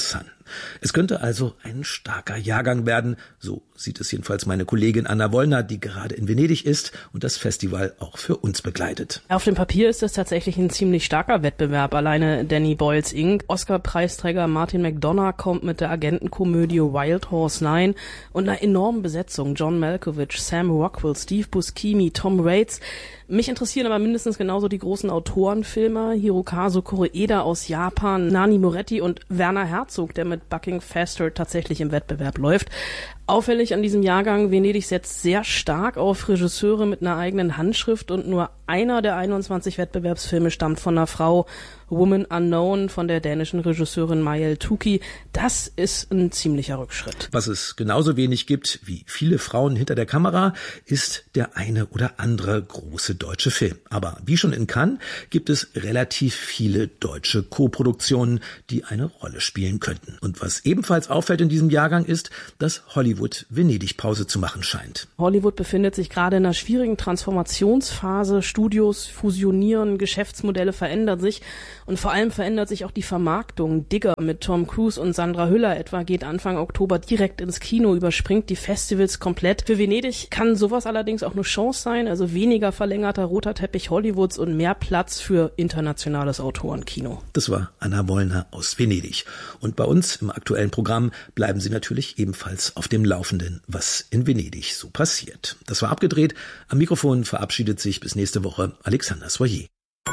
Sun. Es könnte also ein starker Jahrgang werden, so sieht es jedenfalls meine Kollegin Anna Wollner, die gerade in Venedig ist und das Festival auch für uns begleitet. Auf dem Papier ist es tatsächlich ein ziemlich starker Wettbewerb. Alleine Danny Boyles Incorporated. Oscar-Preisträger Martin McDonagh kommt mit der Agentenkomödie Wild Horse Line und einer enormen Besetzung. John Malkovich, Sam Rockwell, Steve Buscemi, Tom Waits. Mich interessieren aber mindestens genauso die großen Autorenfilmer, Hirokazu Koreeda aus Japan, Nani Moretti und Werner Herzog, der mit Bucking Faster tatsächlich im Wettbewerb läuft. Auffällig an diesem Jahrgang, Venedig setzt sehr stark auf Regisseure mit einer eigenen Handschrift und nur einer der einundzwanzig Wettbewerbsfilme stammt von einer Frau, Woman Unknown, von der dänischen Regisseurin Mayel Tuki. Das ist ein ziemlicher Rückschritt. Was es genauso wenig gibt wie viele Frauen hinter der Kamera, ist der eine oder andere große deutsche Film. Aber wie schon in Cannes gibt es relativ viele deutsche Co-Produktionen, die eine Rolle spielen könnten. Und was ebenfalls auffällt in diesem Jahrgang ist, dass Hollywood Venedig Pause zu machen scheint. Hollywood befindet sich gerade in einer schwierigen Transformationsphase. Studios fusionieren, Geschäftsmodelle verändern sich und vor allem verändert sich auch die Vermarktung. Digger mit Tom Cruise und Sandra Hüller etwa geht Anfang Oktober direkt ins Kino, überspringt die Festivals komplett. Für Venedig kann sowas allerdings auch eine Chance sein, also weniger verlängerter roter Teppich Hollywoods und mehr Platz für internationales Autorenkino. Das war Anna Wollner aus Venedig. Und bei uns im aktuellen Programm bleiben Sie natürlich ebenfalls auf dem Laufenden, was in Venedig so passiert. Das war abgedreht. Am Mikrofon verabschiedet sich bis nächste Woche Alexander Soyer.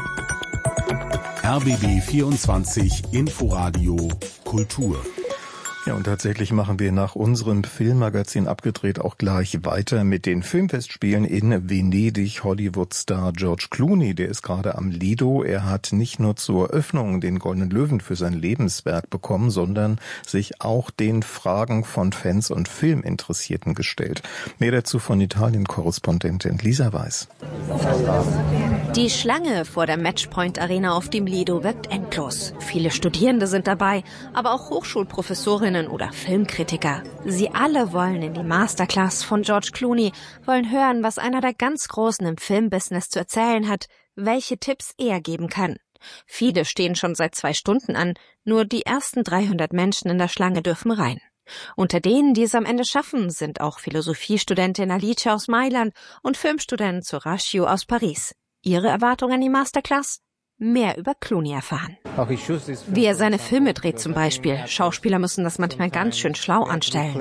R B B vierundzwanzig Inforadio Kultur. Ja, und tatsächlich machen wir nach unserem Filmmagazin abgedreht auch gleich weiter mit den Filmfestspielen in Venedig. Hollywood-Star George Clooney, der ist gerade am Lido. Er hat nicht nur zur Eröffnung den Goldenen Löwen für sein Lebenswerk bekommen, sondern sich auch den Fragen von Fans und Filminteressierten gestellt. Mehr dazu von Italien-Korrespondentin Lisa Weiß. Die Schlange vor der Matchpoint Arena auf dem Lido wirkt endlos. Viele Studierende sind dabei, aber auch Hochschulprofessorinnen oder Filmkritiker. Sie alle wollen in die Masterclass von George Clooney, wollen hören, was einer der ganz Großen im Filmbusiness zu erzählen hat, welche Tipps er geben kann. Viele stehen schon seit zwei Stunden an, nur die ersten dreihundert Menschen in der Schlange dürfen rein. Unter denen, die es am Ende schaffen, sind auch Philosophiestudentin Alice aus Mailand und Filmstudent Sorashio aus Paris. Ihre Erwartungen an die Masterclass? Mehr über Clooney erfahren. Wie er seine Filme dreht zum Beispiel. Schauspieler müssen das manchmal ganz schön schlau anstellen.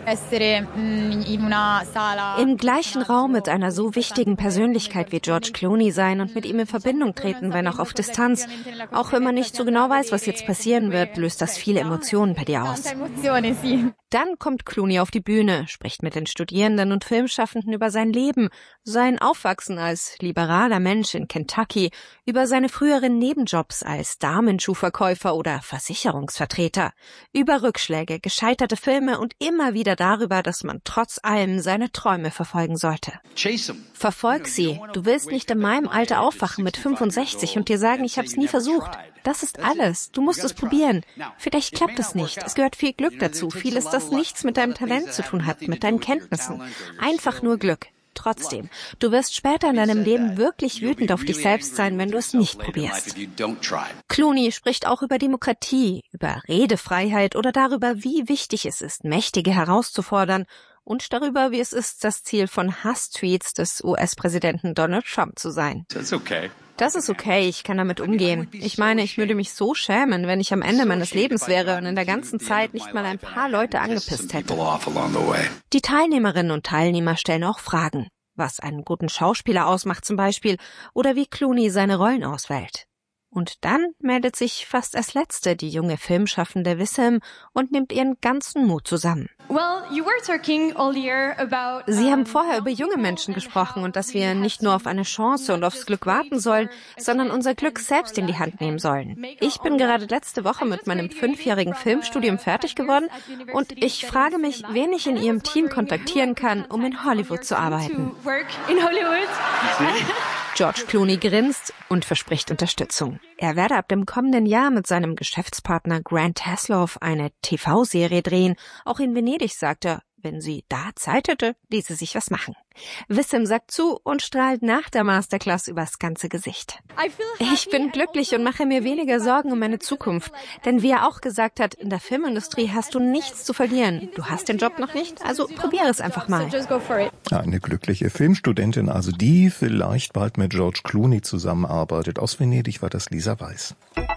Im gleichen Raum mit einer so wichtigen Persönlichkeit wie George Clooney sein und mit ihm in Verbindung treten, wenn auch auf Distanz. Auch wenn man nicht so genau weiß, was jetzt passieren wird, löst das viele Emotionen bei dir aus. Dann kommt Clooney auf die Bühne, spricht mit den Studierenden und Filmschaffenden über sein Leben, sein Aufwachsen als liberaler Mensch in Kentucky, über seine früheren Nebenjobs als Damenschuhverkäufer oder Versicherungsvertreter, über Rückschläge, gescheiterte Filme und immer wieder darüber, dass man trotz allem seine Träume verfolgen sollte. Verfolg sie. Du willst nicht in meinem Alter aufwachen mit fünfundsechzig und dir sagen, ich habe es nie versucht. Das ist alles. Du musst es probieren. Vielleicht klappt es nicht. Es gehört viel Glück dazu. Vieles, das nichts mit deinem Talent zu tun hat, mit deinen Kenntnissen. Einfach nur Glück. Trotzdem, du wirst später in deinem Leben wirklich wütend auf dich selbst sein, wenn du es nicht probierst. Clooney spricht auch über Demokratie, über Redefreiheit oder darüber, wie wichtig es ist, Mächtige herauszufordern und darüber, wie es ist, das Ziel von Hasstweets des U S-Präsidenten Donald Trump zu sein. Das ist okay, ich kann damit umgehen. Ich meine, ich würde mich so schämen, wenn ich am Ende meines Lebens wäre und in der ganzen Zeit nicht mal ein paar Leute angepisst hätte. Die Teilnehmerinnen und Teilnehmer stellen auch Fragen, was einen guten Schauspieler ausmacht zum Beispiel oder wie Clooney seine Rollen auswählt. Und dann meldet sich fast als Letzte die junge Filmschaffende Wissem und nimmt ihren ganzen Mut zusammen. Sie haben vorher über junge Menschen gesprochen und dass wir nicht nur auf eine Chance und aufs Glück warten sollen, sondern unser Glück selbst in die Hand nehmen sollen. Ich bin gerade letzte Woche mit meinem fünfjährigen Filmstudium fertig geworden und ich frage mich, wen ich in Ihrem Team kontaktieren kann, um in Hollywood zu arbeiten. George Clooney grinst und verspricht Unterstützung. Er werde ab dem kommenden Jahr mit seinem Geschäftspartner Grant Heslov eine T V-Serie drehen. Auch in Venedig, sagt er, wenn sie da Zeit hätte, ließe sich was machen. Wissim sagt zu und strahlt nach der Masterclass übers ganze Gesicht. Ich bin glücklich und mache mir weniger Sorgen um meine Zukunft. Denn wie er auch gesagt hat, in der Filmindustrie hast du nichts zu verlieren. Du hast den Job noch nicht, also probiere es einfach mal. Eine glückliche Filmstudentin, also die vielleicht bald mit George Clooney zusammenarbeitet. Aus Venedig war das Lisa Weiß.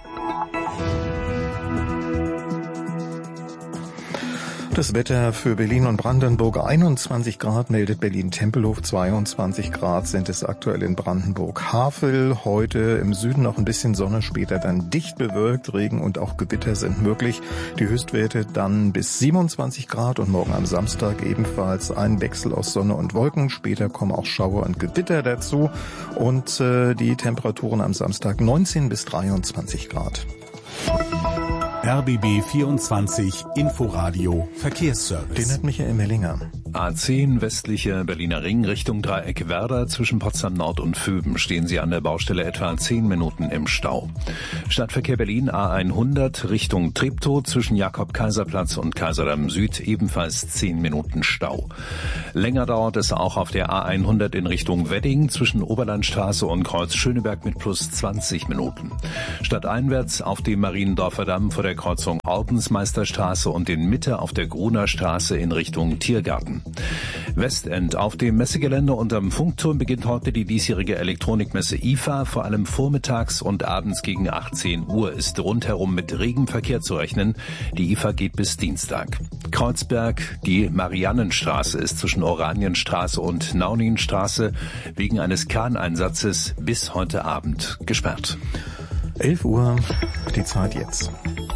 Das Wetter für Berlin und Brandenburg: einundzwanzig Grad meldet Berlin-Tempelhof, zweiundzwanzig Grad sind es aktuell in Brandenburg-Havel. Heute im Süden noch ein bisschen Sonne, später dann dicht bewölkt, Regen und auch Gewitter sind möglich. Die Höchstwerte dann bis siebenundzwanzig Grad und morgen am Samstag ebenfalls ein Wechsel aus Sonne und Wolken. Später kommen auch Schauer und Gewitter dazu und äh, die Temperaturen am Samstag neunzehn bis dreiundzwanzig Grad. R B B vierundzwanzig Inforadio Verkehrsservice. Den hat Michael Mellinger. A zehn westlicher Berliner Ring Richtung Dreieck Werder. Zwischen Potsdam Nord und Vöben stehen Sie an der Baustelle etwa zehn Minuten im Stau. Stadtverkehr Berlin A hundert Richtung Treptow. Zwischen Jakob-Kaiser-Platz und Kaiserdamm Süd ebenfalls zehn Minuten Stau. Länger dauert es auch auf der A hundert in Richtung Wedding. Zwischen Oberlandstraße und Kreuz Schöneberg mit plus zwanzig Minuten. Stadteinwärts auf dem Mariendorfer Damm vor der Kreuzung Ordensmeisterstraße und in Mitte auf der Gruner Straße in Richtung Tiergarten. Westend auf dem Messegelände unterm Funkturm beginnt heute die diesjährige Elektronikmesse I F A. Vor allem vormittags und abends gegen achtzehn Uhr ist rundherum mit regem Verkehr zu rechnen. Die I F A geht bis Dienstag. Kreuzberg, die Mariannenstraße ist zwischen Oranienstraße und Nauninstraße wegen eines Kraneinsatzes bis heute Abend gesperrt. elf Uhr, die Zeit jetzt.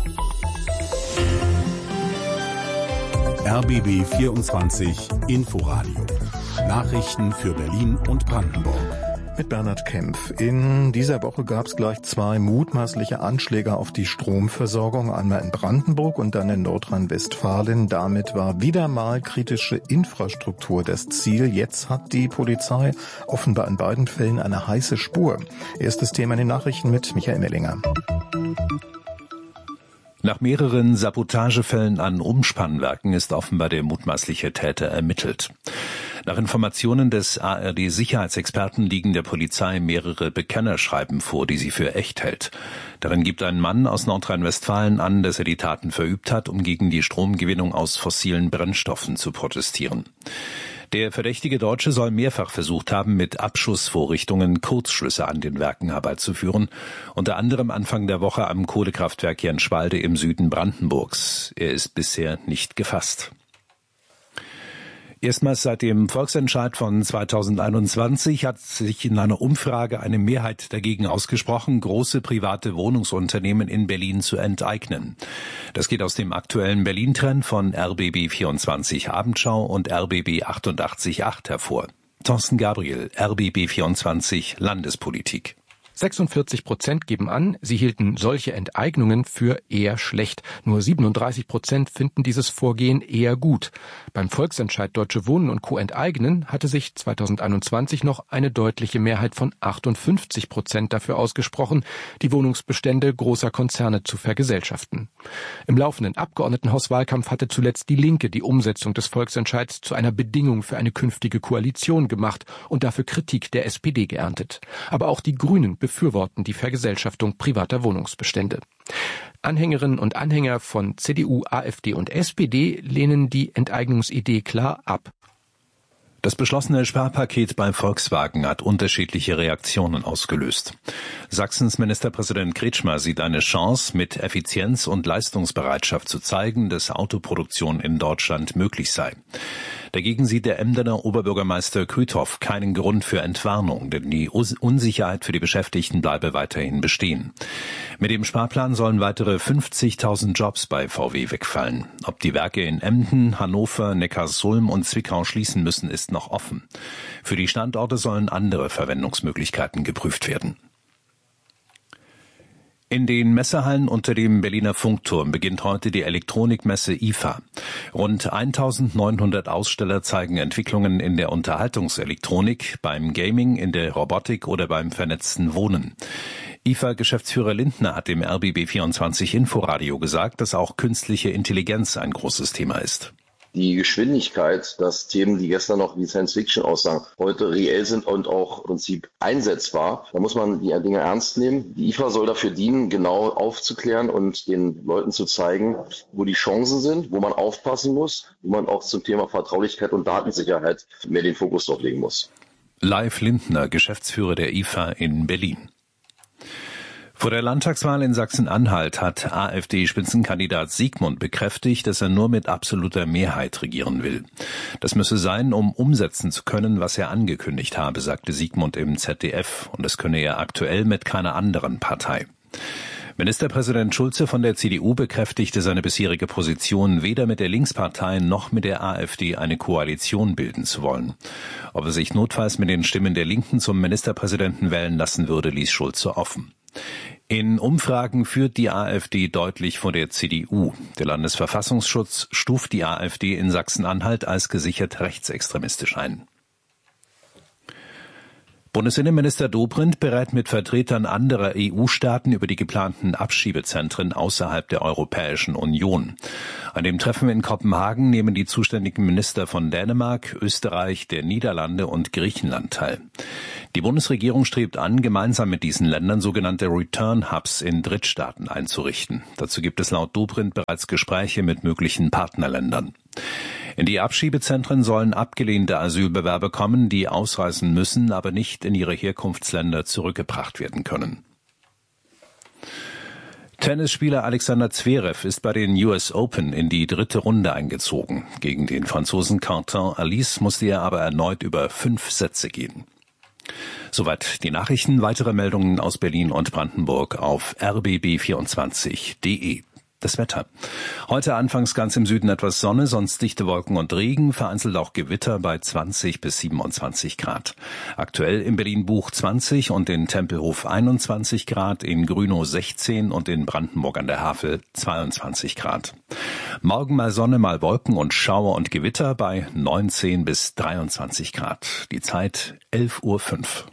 R B B vierundzwanzig Inforadio. Nachrichten für Berlin und Brandenburg. Mit Bernhard Kempf. In dieser Woche gab es gleich zwei mutmaßliche Anschläge auf die Stromversorgung, einmal in Brandenburg und dann in Nordrhein-Westfalen. Damit war wieder mal kritische Infrastruktur das Ziel. Jetzt hat die Polizei offenbar in beiden Fällen eine heiße Spur. Erstes Thema in den Nachrichten mit Michael Mellinger. Nach mehreren Sabotagefällen an Umspannwerken ist offenbar der mutmaßliche Täter ermittelt. Nach Informationen des A R D-Sicherheitsexperten liegen der Polizei mehrere Bekennerschreiben vor, die sie für echt hält. Darin gibt ein Mann aus Nordrhein-Westfalen an, dass er die Taten verübt hat, um gegen die Stromgewinnung aus fossilen Brennstoffen zu protestieren. Der verdächtige Deutsche soll mehrfach versucht haben, mit Abschussvorrichtungen Kurzschlüsse an den Werken herbeizuführen, unter anderem Anfang der Woche am Kohlekraftwerk Jenschwalde im Süden Brandenburgs. Er ist bisher nicht gefasst. Erstmals seit dem Volksentscheid von zweitausendeinundzwanzig hat sich in einer Umfrage eine Mehrheit dagegen ausgesprochen, große private Wohnungsunternehmen in Berlin zu enteignen. Das geht aus dem aktuellen Berlin-Trend von R B B vierundzwanzig Abendschau und R B B achtundachtzig Komma acht hervor. Thorsten Gabriel, R B B vierundzwanzig Landespolitik. sechsundvierzig Prozent geben an, sie hielten solche Enteignungen für eher schlecht. Nur siebenunddreißig Prozent finden dieses Vorgehen eher gut. Beim Volksentscheid Deutsche Wohnen und Co. enteignen hatte sich zweitausendeinundzwanzig noch eine deutliche Mehrheit von achtundfünfzig Prozent dafür ausgesprochen, die Wohnungsbestände großer Konzerne zu vergesellschaften. Im laufenden Abgeordnetenhauswahlkampf hatte zuletzt die Linke die Umsetzung des Volksentscheids zu einer Bedingung für eine künftige Koalition gemacht und dafür Kritik der S P D geerntet. Aber auch die Grünen befürworten die Vergesellschaftung privater Wohnungsbestände. Anhängerinnen und Anhänger von C D U, AfD und S P D lehnen die Enteignungsidee klar ab. Das beschlossene Sparpaket bei Volkswagen hat unterschiedliche Reaktionen ausgelöst. Sachsens Ministerpräsident Kretschmer sieht eine Chance, mit Effizienz und Leistungsbereitschaft zu zeigen, dass Autoproduktion in Deutschland möglich sei. Dagegen sieht der Emdener Oberbürgermeister Krüthoff keinen Grund für Entwarnung, denn die Unsicherheit für die Beschäftigten bleibe weiterhin bestehen. Mit dem Sparplan sollen weitere fünfzigtausend Jobs bei V W wegfallen. Ob die Werke in Emden, Hannover, Neckarsulm und Zwickau schließen müssen, ist noch offen. Für die Standorte sollen andere Verwendungsmöglichkeiten geprüft werden. In den Messehallen unter dem Berliner Funkturm beginnt heute die Elektronikmesse I F A. Rund eintausendneunhundert Aussteller zeigen Entwicklungen in der Unterhaltungselektronik, beim Gaming, in der Robotik oder beim vernetzten Wohnen. I F A-Geschäftsführer Lindner hat dem R B B vierundzwanzig Inforadio gesagt, dass auch künstliche Intelligenz ein großes Thema ist. die Geschwindigkeit, dass Themen, die gestern noch wie Science Fiction aussagen, heute reell sind und auch im Prinzip einsetzbar. Da muss man die Dinge ernst nehmen. Die I F A soll dafür dienen, genau aufzuklären und den Leuten zu zeigen, wo die Chancen sind, wo man aufpassen muss, wo man auch zum Thema Vertraulichkeit und Datensicherheit mehr den Fokus drauf legen muss. Leif Lindner, Geschäftsführer der I F A in Berlin. Vor der Landtagswahl in Sachsen-Anhalt hat AfD-Spitzenkandidat Siegmund bekräftigt, dass er nur mit absoluter Mehrheit regieren will. Das müsse sein, um umsetzen zu können, was er angekündigt habe, sagte Siegmund im Z D F. Und das könne er aktuell mit keiner anderen Partei. Ministerpräsident Schulze von der C D U bekräftigte seine bisherige Position, weder mit der Linkspartei noch mit der AfD eine Koalition bilden zu wollen. Ob er sich notfalls mit den Stimmen der Linken zum Ministerpräsidenten wählen lassen würde, ließ Schulze offen. In Umfragen führt die AfD deutlich vor der C D U. Der Landesverfassungsschutz stuft die AfD in Sachsen-Anhalt als gesichert rechtsextremistisch ein. Bundesinnenminister Dobrindt berät mit Vertretern anderer E U-Staaten über die geplanten Abschiebezentren außerhalb der Europäischen Union. An dem Treffen in Kopenhagen nehmen die zuständigen Minister von Dänemark, Österreich, der Niederlande und Griechenland teil. Die Bundesregierung strebt an, gemeinsam mit diesen Ländern sogenannte Return-Hubs in Drittstaaten einzurichten. Dazu gibt es laut Dobrindt bereits Gespräche mit möglichen Partnerländern. In die Abschiebezentren sollen abgelehnte Asylbewerber kommen, die ausreisen müssen, aber nicht in ihre Herkunftsländer zurückgebracht werden können. Tennisspieler Alexander Zverev ist bei den U S Open in die dritte Runde eingezogen. Gegen den Franzosen Quentin Alice musste er aber erneut über fünf Sätze gehen. Soweit die Nachrichten. Weitere Meldungen aus Berlin und Brandenburg auf r b b vierundzwanzig punkt de. Das Wetter. Heute anfangs ganz im Süden etwas Sonne, sonst dichte Wolken und Regen, vereinzelt auch Gewitter bei zwanzig bis siebenundzwanzig Grad. Aktuell in Berlin-Buch zwanzig und in Tempelhof einundzwanzig Grad, in Grünow sechzehn und in Brandenburg an der Havel zweiundzwanzig Grad. Morgen mal Sonne, mal Wolken und Schauer und Gewitter bei neunzehn bis dreiundzwanzig Grad. Die Zeit elf Uhr fünf.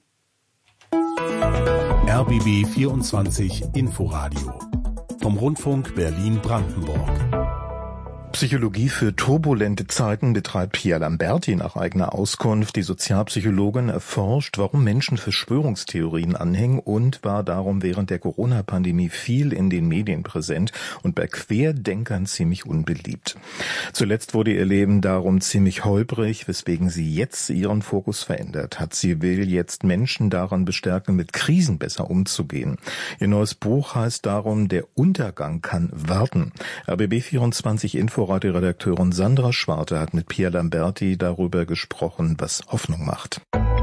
R B B vierundzwanzig Inforadio vom Rundfunk Berlin-Brandenburg. Psychologie für turbulente Zeiten betreibt Pia Lamberti nach eigener Auskunft. Die Sozialpsychologin erforscht, warum Menschen Verschwörungstheorien anhängen und war darum während der Corona-Pandemie viel in den Medien präsent und bei Querdenkern ziemlich unbeliebt. Zuletzt wurde ihr Leben darum ziemlich holprig, weswegen sie jetzt ihren Fokus verändert hat. Sie will jetzt Menschen daran bestärken, mit Krisen besser umzugehen. Ihr neues Buch heißt darum, der Untergang kann warten. R B B vierundzwanzig Info Redakteurin Sandra Schwarte hat mit Pia Lamberti darüber gesprochen, was Hoffnung macht.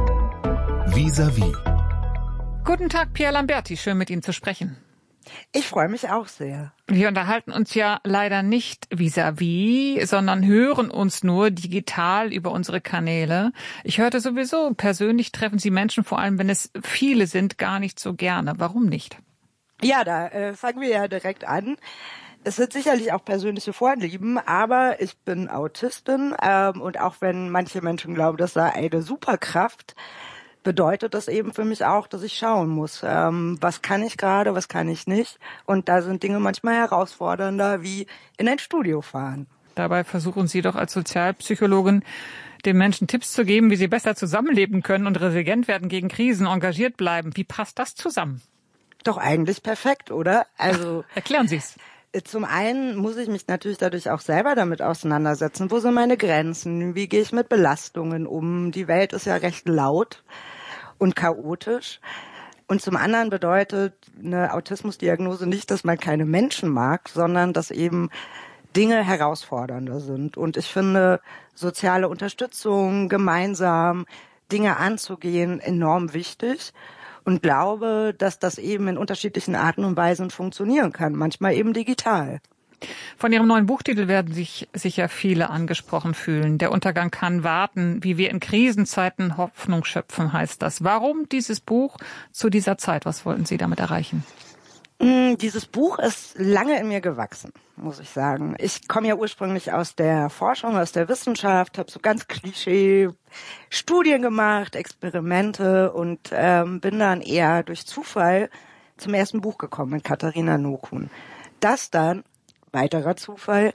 Vis-à-vis. Guten Tag, Pia Lamberti, schön mit Ihnen zu sprechen. Ich freue mich auch sehr. Wir unterhalten uns ja leider nicht vis-à-vis, sondern hören uns nur digital über unsere Kanäle. Ich hörte sowieso, persönlich treffen Sie Menschen, vor allem wenn es viele sind, gar nicht so gerne. Warum nicht? Ja, da äh, fangen wir ja direkt an. Es sind sicherlich auch persönliche Vorlieben, aber ich bin Autistin ähm, und auch wenn manche Menschen glauben, das sei eine Superkraft, bedeutet das eben für mich auch, dass ich schauen muss, ähm, was kann ich gerade, was kann ich nicht. Und da sind Dinge manchmal herausfordernder, wie in ein Studio fahren. Dabei versuchen Sie doch als Sozialpsychologin, den Menschen Tipps zu geben, wie sie besser zusammenleben können und resilient werden gegen Krisen, engagiert bleiben. Wie passt das zusammen? Doch eigentlich perfekt, oder? Also Ach, erklären Sie es. Zum einen muss ich mich natürlich dadurch auch selber damit auseinandersetzen. Wo sind meine Grenzen? Wie gehe ich mit Belastungen um? Die Welt ist ja recht laut und chaotisch. Und zum anderen bedeutet eine Autismusdiagnose nicht, dass man keine Menschen mag, sondern dass eben Dinge herausfordernder sind. Und ich finde soziale Unterstützung, gemeinsam Dinge anzugehen, enorm wichtig. Und glaube, dass das eben in unterschiedlichen Arten und Weisen funktionieren kann, manchmal eben digital. Von Ihrem neuen Buchtitel werden sich sicher viele angesprochen fühlen. Der Untergang kann warten, wie wir in Krisenzeiten Hoffnung schöpfen, heißt das. Warum dieses Buch zu dieser Zeit? Was wollten Sie damit erreichen? Dieses Buch ist lange in mir gewachsen, muss ich sagen. Ich komme ja ursprünglich aus der Forschung, aus der Wissenschaft, habe so ganz Klischee Studien gemacht, Experimente und ähm, bin dann eher durch Zufall zum ersten Buch gekommen mit Katharina Nokun. Das dann, weiterer Zufall,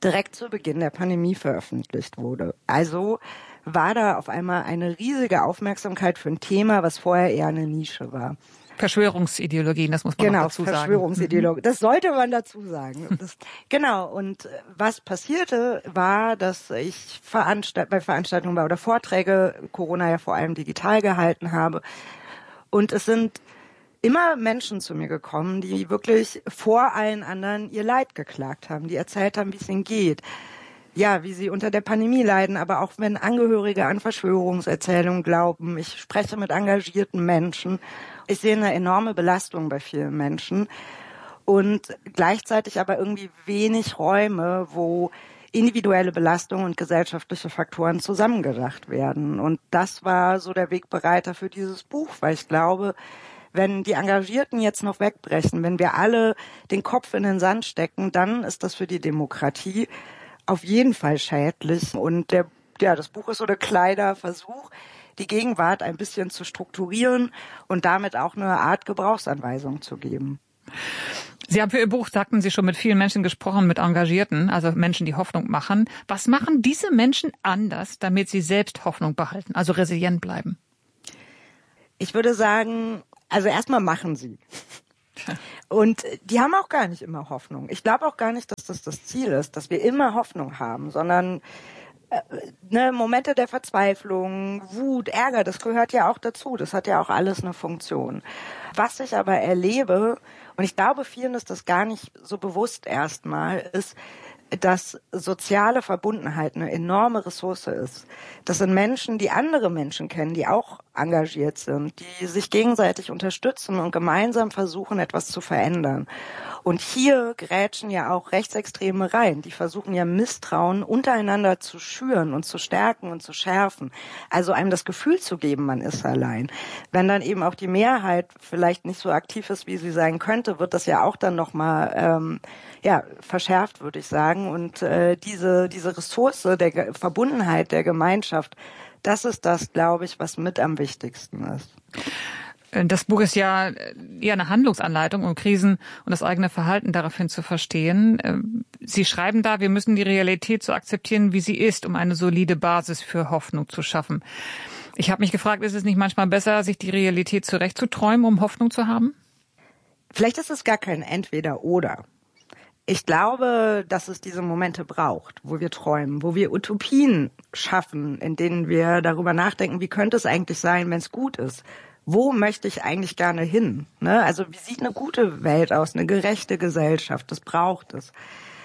direkt zu Beginn der Pandemie veröffentlicht wurde. Also war da auf einmal eine riesige Aufmerksamkeit für ein Thema, was vorher eher eine Nische war. Verschwörungsideologien, das muss man genau, noch dazu sagen. Verschwörungsideologien, das sollte man dazu sagen. Das, genau, und was passierte, war, dass ich veranstalt, bei Veranstaltungen war oder Vorträge, Corona ja vor allem digital gehalten habe. Und es sind immer Menschen zu mir gekommen, die wirklich vor allen anderen ihr Leid geklagt haben, die erzählt haben, wie es ihnen geht. Ja, wie sie unter der Pandemie leiden, aber auch wenn Angehörige an Verschwörungserzählungen glauben. Ich spreche mit engagierten Menschen. Ich sehe eine enorme Belastung bei vielen Menschen und gleichzeitig aber irgendwie wenig Räume, wo individuelle Belastungen und gesellschaftliche Faktoren zusammengedacht werden. Und das war so der Wegbereiter für dieses Buch, weil ich glaube, wenn die Engagierten jetzt noch wegbrechen, wenn wir alle den Kopf in den Sand stecken, dann ist das für die Demokratie auf jeden Fall schädlich. Und der, ja, das Buch ist so der kleiner Versuch, die Gegenwart ein bisschen zu strukturieren und damit auch eine Art Gebrauchsanweisung zu geben. Sie haben für Ihr Buch, sagten Sie, schon mit vielen Menschen gesprochen, mit Engagierten, also Menschen, die Hoffnung machen. Was machen diese Menschen anders, damit sie selbst Hoffnung behalten, also resilient bleiben? Ich würde sagen, also erstmal machen sie. Und die haben auch gar nicht immer Hoffnung. Ich glaube auch gar nicht, dass das das Ziel ist, dass wir immer Hoffnung haben, sondern äh, ne, Momente der Verzweiflung, Wut, Ärger, das gehört ja auch dazu. Das hat ja auch alles eine Funktion. Was ich aber erlebe, und ich glaube, vielen ist das gar nicht so bewusst erstmal, ist, dass soziale Verbundenheit eine enorme Ressource ist. Das sind Menschen, die andere Menschen kennen, die auch engagiert sind, die sich gegenseitig unterstützen und gemeinsam versuchen, etwas zu verändern. Und hier grätschen ja auch Rechtsextreme rein. Die versuchen ja Misstrauen untereinander zu schüren und zu stärken und zu schärfen. Also einem das Gefühl zu geben, man ist allein. Wenn dann eben auch die Mehrheit vielleicht nicht so aktiv ist, wie sie sein könnte, wird das ja auch dann nochmal ähm, ja, verschärft, würde ich sagen. Und äh, diese, diese Ressource der Ge- Verbundenheit der Gemeinschaft, das ist das, glaube ich, was mit am wichtigsten ist. Das Buch ist ja eher eine Handlungsanleitung, um Krisen und das eigene Verhalten daraufhin zu verstehen. Sie schreiben da, wir müssen die Realität so akzeptieren, wie sie ist, um eine solide Basis für Hoffnung zu schaffen. Ich habe mich gefragt, ist es nicht manchmal besser, sich die Realität zurechtzuträumen, um Hoffnung zu haben? Vielleicht ist es gar kein Entweder-Oder. Ich glaube, dass es diese Momente braucht, wo wir träumen, wo wir Utopien schaffen, in denen wir darüber nachdenken, wie könnte es eigentlich sein, wenn es gut ist. Wo möchte ich eigentlich gerne hin? Ne? Also wie sieht eine gute Welt aus, eine gerechte Gesellschaft? Das braucht es.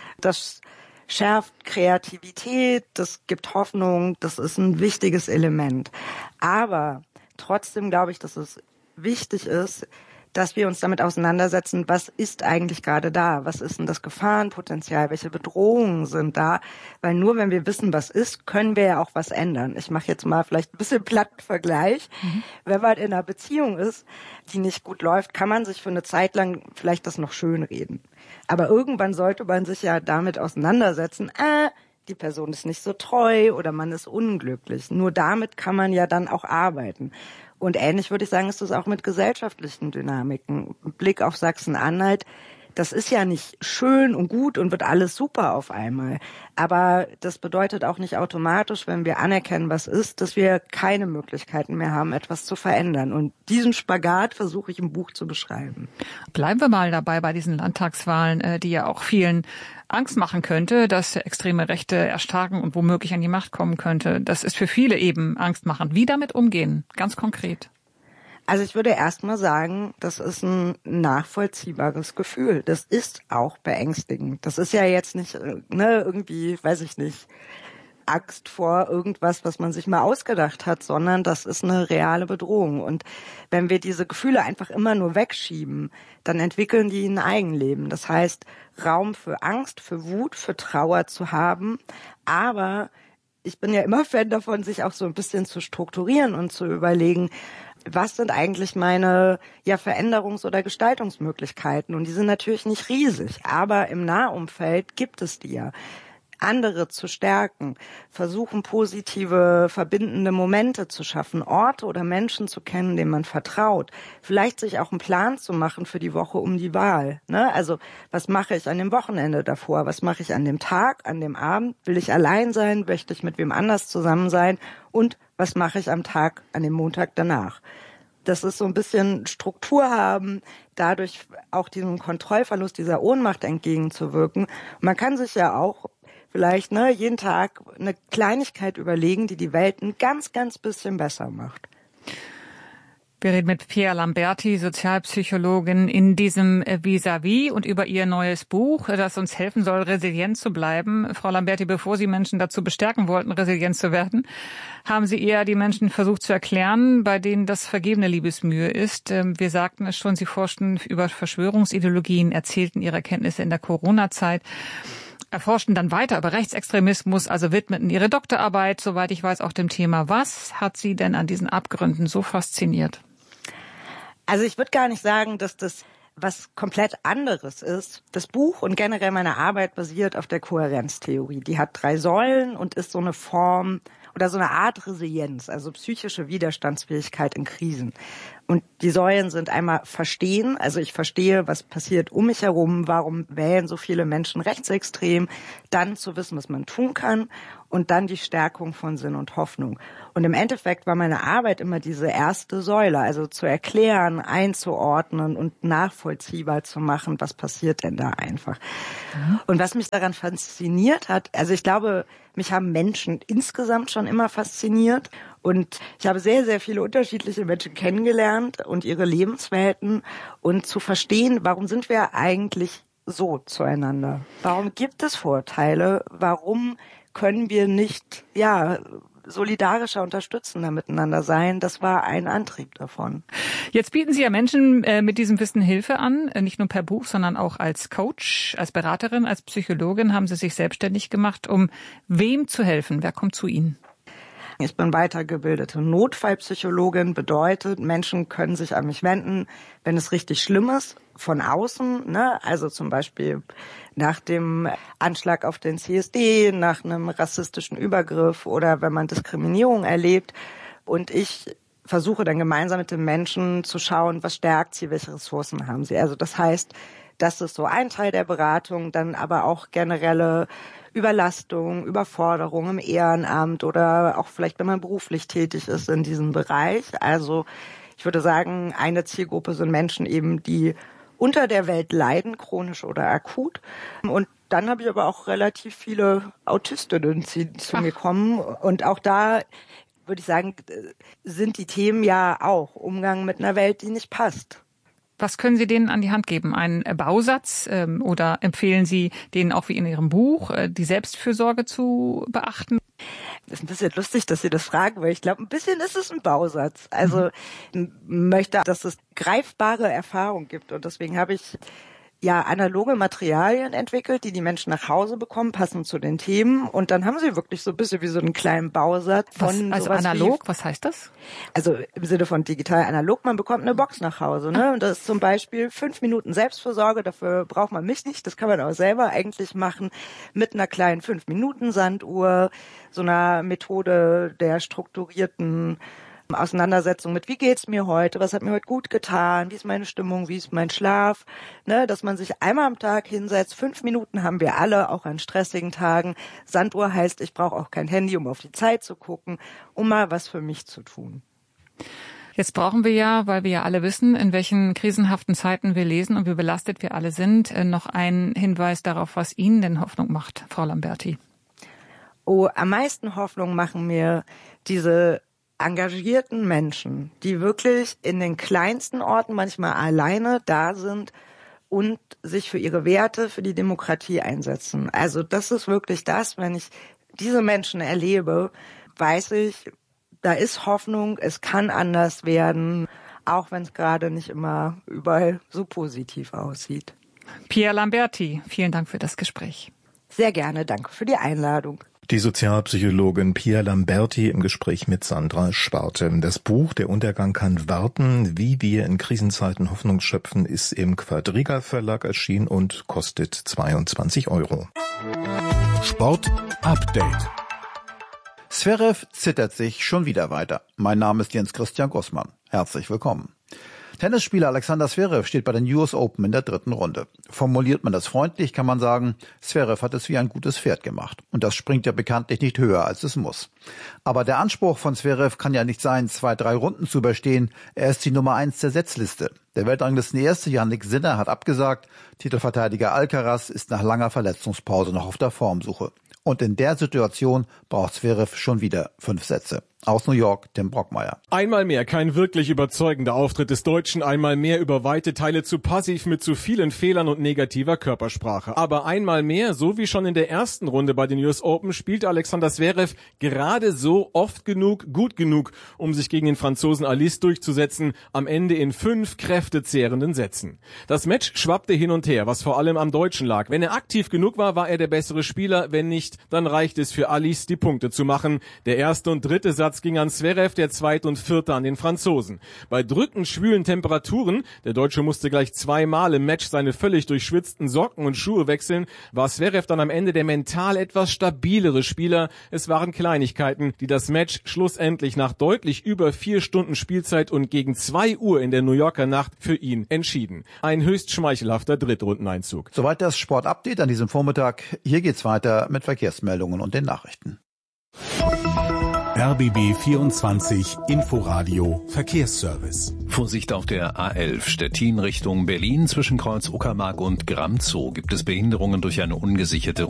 Das schärft Kreativität, das gibt Hoffnung, das ist ein wichtiges Element. Aber trotzdem glaube ich, dass es wichtig ist, dass wir uns damit auseinandersetzen, was ist eigentlich gerade da? Was ist denn das Gefahrenpotenzial? Welche Bedrohungen sind da? Weil nur wenn wir wissen, was ist, können wir ja auch was ändern. Ich mache jetzt mal vielleicht ein bisschen platten Vergleich. Mhm. Wenn man in einer Beziehung ist, die nicht gut läuft, kann man sich für eine Zeit lang vielleicht das noch schönreden. Aber irgendwann sollte man sich ja damit auseinandersetzen, äh, die Person ist nicht so treu oder man ist unglücklich. Nur damit kann man ja dann auch arbeiten. Und ähnlich würde ich sagen, ist es auch mit gesellschaftlichen Dynamiken. Blick auf Sachsen-Anhalt, das ist ja nicht schön und gut und wird alles super auf einmal. Aber das bedeutet auch nicht automatisch, wenn wir anerkennen, was ist, dass wir keine Möglichkeiten mehr haben, etwas zu verändern. Und diesen Spagat versuche ich im Buch zu beschreiben. Bleiben wir mal dabei bei diesen Landtagswahlen, die ja auch vielen Angst machen könnte, dass extreme Rechte erstarken und womöglich an die Macht kommen könnte. Das ist für viele eben angstmachend. Wie damit umgehen? Ganz konkret. Also ich würde erst mal sagen, das ist ein nachvollziehbares Gefühl. Das ist auch beängstigend. Das ist ja jetzt nicht, ne, irgendwie, weiß ich nicht, Angst vor irgendwas, was man sich mal ausgedacht hat, sondern das ist eine reale Bedrohung. Und wenn wir diese Gefühle einfach immer nur wegschieben, dann entwickeln die ein Eigenleben. Das heißt, Raum für Angst, für Wut, für Trauer zu haben. Aber ich bin ja immer Fan davon, sich auch so ein bisschen zu strukturieren und zu überlegen, was sind eigentlich meine ja Veränderungs- oder Gestaltungsmöglichkeiten? Und die sind natürlich nicht riesig, aber im Nahumfeld gibt es die ja. andere zu stärken, versuchen, positive, verbindende Momente zu schaffen, Orte oder Menschen zu kennen, denen man vertraut, vielleicht sich auch einen Plan zu machen für die Woche um die Wahl. Ne? Also was mache ich an dem Wochenende davor? Was mache ich an dem Tag, an dem Abend? Will ich allein sein? Möchte ich mit wem anders zusammen sein? Und was mache ich am Tag, an dem Montag danach? Das ist so ein bisschen Struktur haben, dadurch auch diesem Kontrollverlust, dieser Ohnmacht entgegenzuwirken. Und man kann sich ja auch vielleicht ne, jeden Tag eine Kleinigkeit überlegen, die die Welt ein ganz, ganz bisschen besser macht. Wir reden mit Pia Lamberti, Sozialpsychologin, in diesem Vis-à-vis und über ihr neues Buch, das uns helfen soll, resilient zu bleiben. Frau Lamberti, bevor Sie Menschen dazu bestärken wollten, resilient zu werden, haben Sie eher die Menschen versucht zu erklären, bei denen das vergebene Liebesmühe ist. Wir sagten es schon, Sie forschten über Verschwörungsideologien, erzählten Ihre Erkenntnisse in der Corona-Zeit, erforschten dann weiter über Rechtsextremismus, also widmeten Ihre Doktorarbeit, soweit ich weiß, auch dem Thema. Was hat Sie denn an diesen Abgründen so fasziniert? Also ich würde gar nicht sagen, dass das was komplett anderes ist. Das Buch und generell meine Arbeit basiert auf der Kohärenztheorie. Die hat drei Säulen und ist so eine Form oder so eine Art Resilienz, also psychische Widerstandsfähigkeit in Krisen. Und die Säulen sind einmal verstehen, also ich verstehe, was passiert um mich herum, warum wählen so viele Menschen rechtsextrem, dann zu wissen, was man tun kann und dann die Stärkung von Sinn und Hoffnung. Und im Endeffekt war meine Arbeit immer diese erste Säule, also zu erklären, einzuordnen und nachvollziehbar zu machen, was passiert denn da einfach. Mhm. Und was mich daran fasziniert hat, also ich glaube, mich haben Menschen insgesamt schon immer fasziniert und ich habe sehr, sehr viele unterschiedliche Menschen kennengelernt und ihre Lebenswelten und zu verstehen, warum sind wir eigentlich so zueinander? Warum gibt es Vorteile? Warum können wir nicht, ja, solidarischer, unterstützender miteinander sein. Das war ein Antrieb davon. Jetzt bieten Sie ja Menschen äh, mit diesem Wissen Hilfe an, äh, nicht nur per Buch, sondern auch als Coach, als Beraterin, als Psychologin haben Sie sich selbstständig gemacht, um wem zu helfen? Wer kommt zu Ihnen? Ich bin weitergebildete Notfallpsychologin, bedeutet, Menschen können sich an mich wenden, wenn es richtig schlimm ist, von außen, ne? Also zum Beispiel nach dem Anschlag auf den C S D, nach einem rassistischen Übergriff oder wenn man Diskriminierung erlebt. Und ich versuche dann gemeinsam mit den Menschen zu schauen, was stärkt sie, welche Ressourcen haben sie. Also das heißt, das ist so ein Teil der Beratung, dann aber auch generelle Überlastung, Überforderung im Ehrenamt oder auch vielleicht, wenn man beruflich tätig ist in diesem Bereich. Also ich würde sagen, eine Zielgruppe sind Menschen eben, die unter der Welt leiden, chronisch oder akut. Und dann habe ich aber auch relativ viele Autistinnen zu mir kommen. Und auch da würde ich sagen, sind die Themen ja auch Umgang mit einer Welt, die nicht passt. Was können Sie denen an die Hand geben? Einen Bausatz ähm, oder empfehlen Sie denen auch wie in Ihrem Buch, äh, die Selbstfürsorge zu beachten? Das ist ein bisschen lustig, dass Sie das fragen, weil ich glaube, ein bisschen ist es ein Bausatz. Also mhm. möchte, dass es greifbare Erfahrung gibt und deswegen habe ich ja analoge Materialien entwickelt, die die Menschen nach Hause bekommen, passend zu den Themen. Und dann haben sie wirklich so ein bisschen wie so einen kleinen Bausatz von was, also sowas analog, wie, was heißt das? Also im Sinne von digital analog, man bekommt eine Box nach Hause. Ne? Und das ist zum Beispiel fünf Minuten Selbstfürsorge, dafür braucht man mich nicht, das kann man auch selber eigentlich machen, mit einer kleinen fünf Minuten Sanduhr, so einer Methode der strukturierten Auseinandersetzung mit, wie geht's mir heute, was hat mir heute gut getan, wie ist meine Stimmung, wie ist mein Schlaf, ne, dass man sich einmal am Tag hinsetzt, fünf Minuten haben wir alle, auch an stressigen Tagen. Sanduhr heißt, ich brauche auch kein Handy, um auf die Zeit zu gucken, um mal was für mich zu tun. Jetzt brauchen wir ja, weil wir ja alle wissen, in welchen krisenhaften Zeiten wir lesen und wie belastet wir alle sind, noch einen Hinweis darauf, was Ihnen denn Hoffnung macht, Frau Lamberti. Oh, am meisten Hoffnung machen mir diese engagierten Menschen, die wirklich in den kleinsten Orten manchmal alleine da sind und sich für ihre Werte, für die Demokratie einsetzen. Also das ist wirklich das, wenn ich diese Menschen erlebe, weiß ich, da ist Hoffnung, es kann anders werden, auch wenn es gerade nicht immer überall so positiv aussieht. Pia Lamberti, vielen Dank für das Gespräch. Sehr gerne, danke für die Einladung. Die Sozialpsychologin Pia Lamberti im Gespräch mit Sandra Schwarte. Das Buch Der Untergang kann warten, wie wir in Krisenzeiten Hoffnung schöpfen, ist im Quadriga Verlag erschienen und kostet zweiundzwanzig Euro. Sport Update. Zverev zittert sich schon wieder weiter. Mein Name ist Jens Christian Gussmann. Herzlich willkommen. Tennisspieler Alexander Zverev steht bei den U S Open in der dritten Runde. Formuliert man das freundlich, kann man sagen, Zverev hat es wie ein gutes Pferd gemacht. Und das springt ja bekanntlich nicht höher, als es muss. Aber der Anspruch von Zverev kann ja nicht sein, zwei, drei Runden zu überstehen. Er ist die Nummer eins der Setzliste. Der Weltranglistenerste Jannik Sinner hat abgesagt. Titelverteidiger Alcaraz ist nach langer Verletzungspause noch auf der Formsuche. Und in der Situation braucht Zverev schon wieder fünf Sätze. Aus New York, Tim Brockmeier. Einmal mehr kein wirklich überzeugender Auftritt des Deutschen, einmal mehr über weite Teile zu passiv mit zu vielen Fehlern und negativer Körpersprache. Aber einmal mehr, so wie schon in der ersten Runde bei den U S Open, spielte Alexander Zverev gerade so oft genug, gut genug, um sich gegen den Franzosen Alice durchzusetzen, am Ende in fünf kräftezehrenden Sätzen. Das Match schwappte hin und her, was vor allem am Deutschen lag. Wenn er aktiv genug war, war er der bessere Spieler, wenn nicht, dann reicht es für Alice, die Punkte zu machen. Der erste und dritte Satz ging an Zverev, der zweite und vierte an den Franzosen. Bei drückend schwülen Temperaturen, der Deutsche musste gleich zweimal im Match seine völlig durchschwitzten Socken und Schuhe wechseln, war Zverev dann am Ende der mental etwas stabilere Spieler. Es waren Kleinigkeiten, die das Match schlussendlich nach deutlich über vier Stunden Spielzeit und gegen zwei Uhr in der New Yorker Nacht für ihn entschieden. Ein höchst schmeichelhafter Drittrundeneinzug. Soweit das Sport-Update an diesem Vormittag. Hier geht's weiter mit Verkehrsmeldungen und den Nachrichten. R B B vierundzwanzig Inforadio Verkehrsservice. Vorsicht auf der A elf Stettin Richtung Berlin zwischen Kreuz Uckermark und Gramzow gibt es Behinderungen durch eine ungesicherte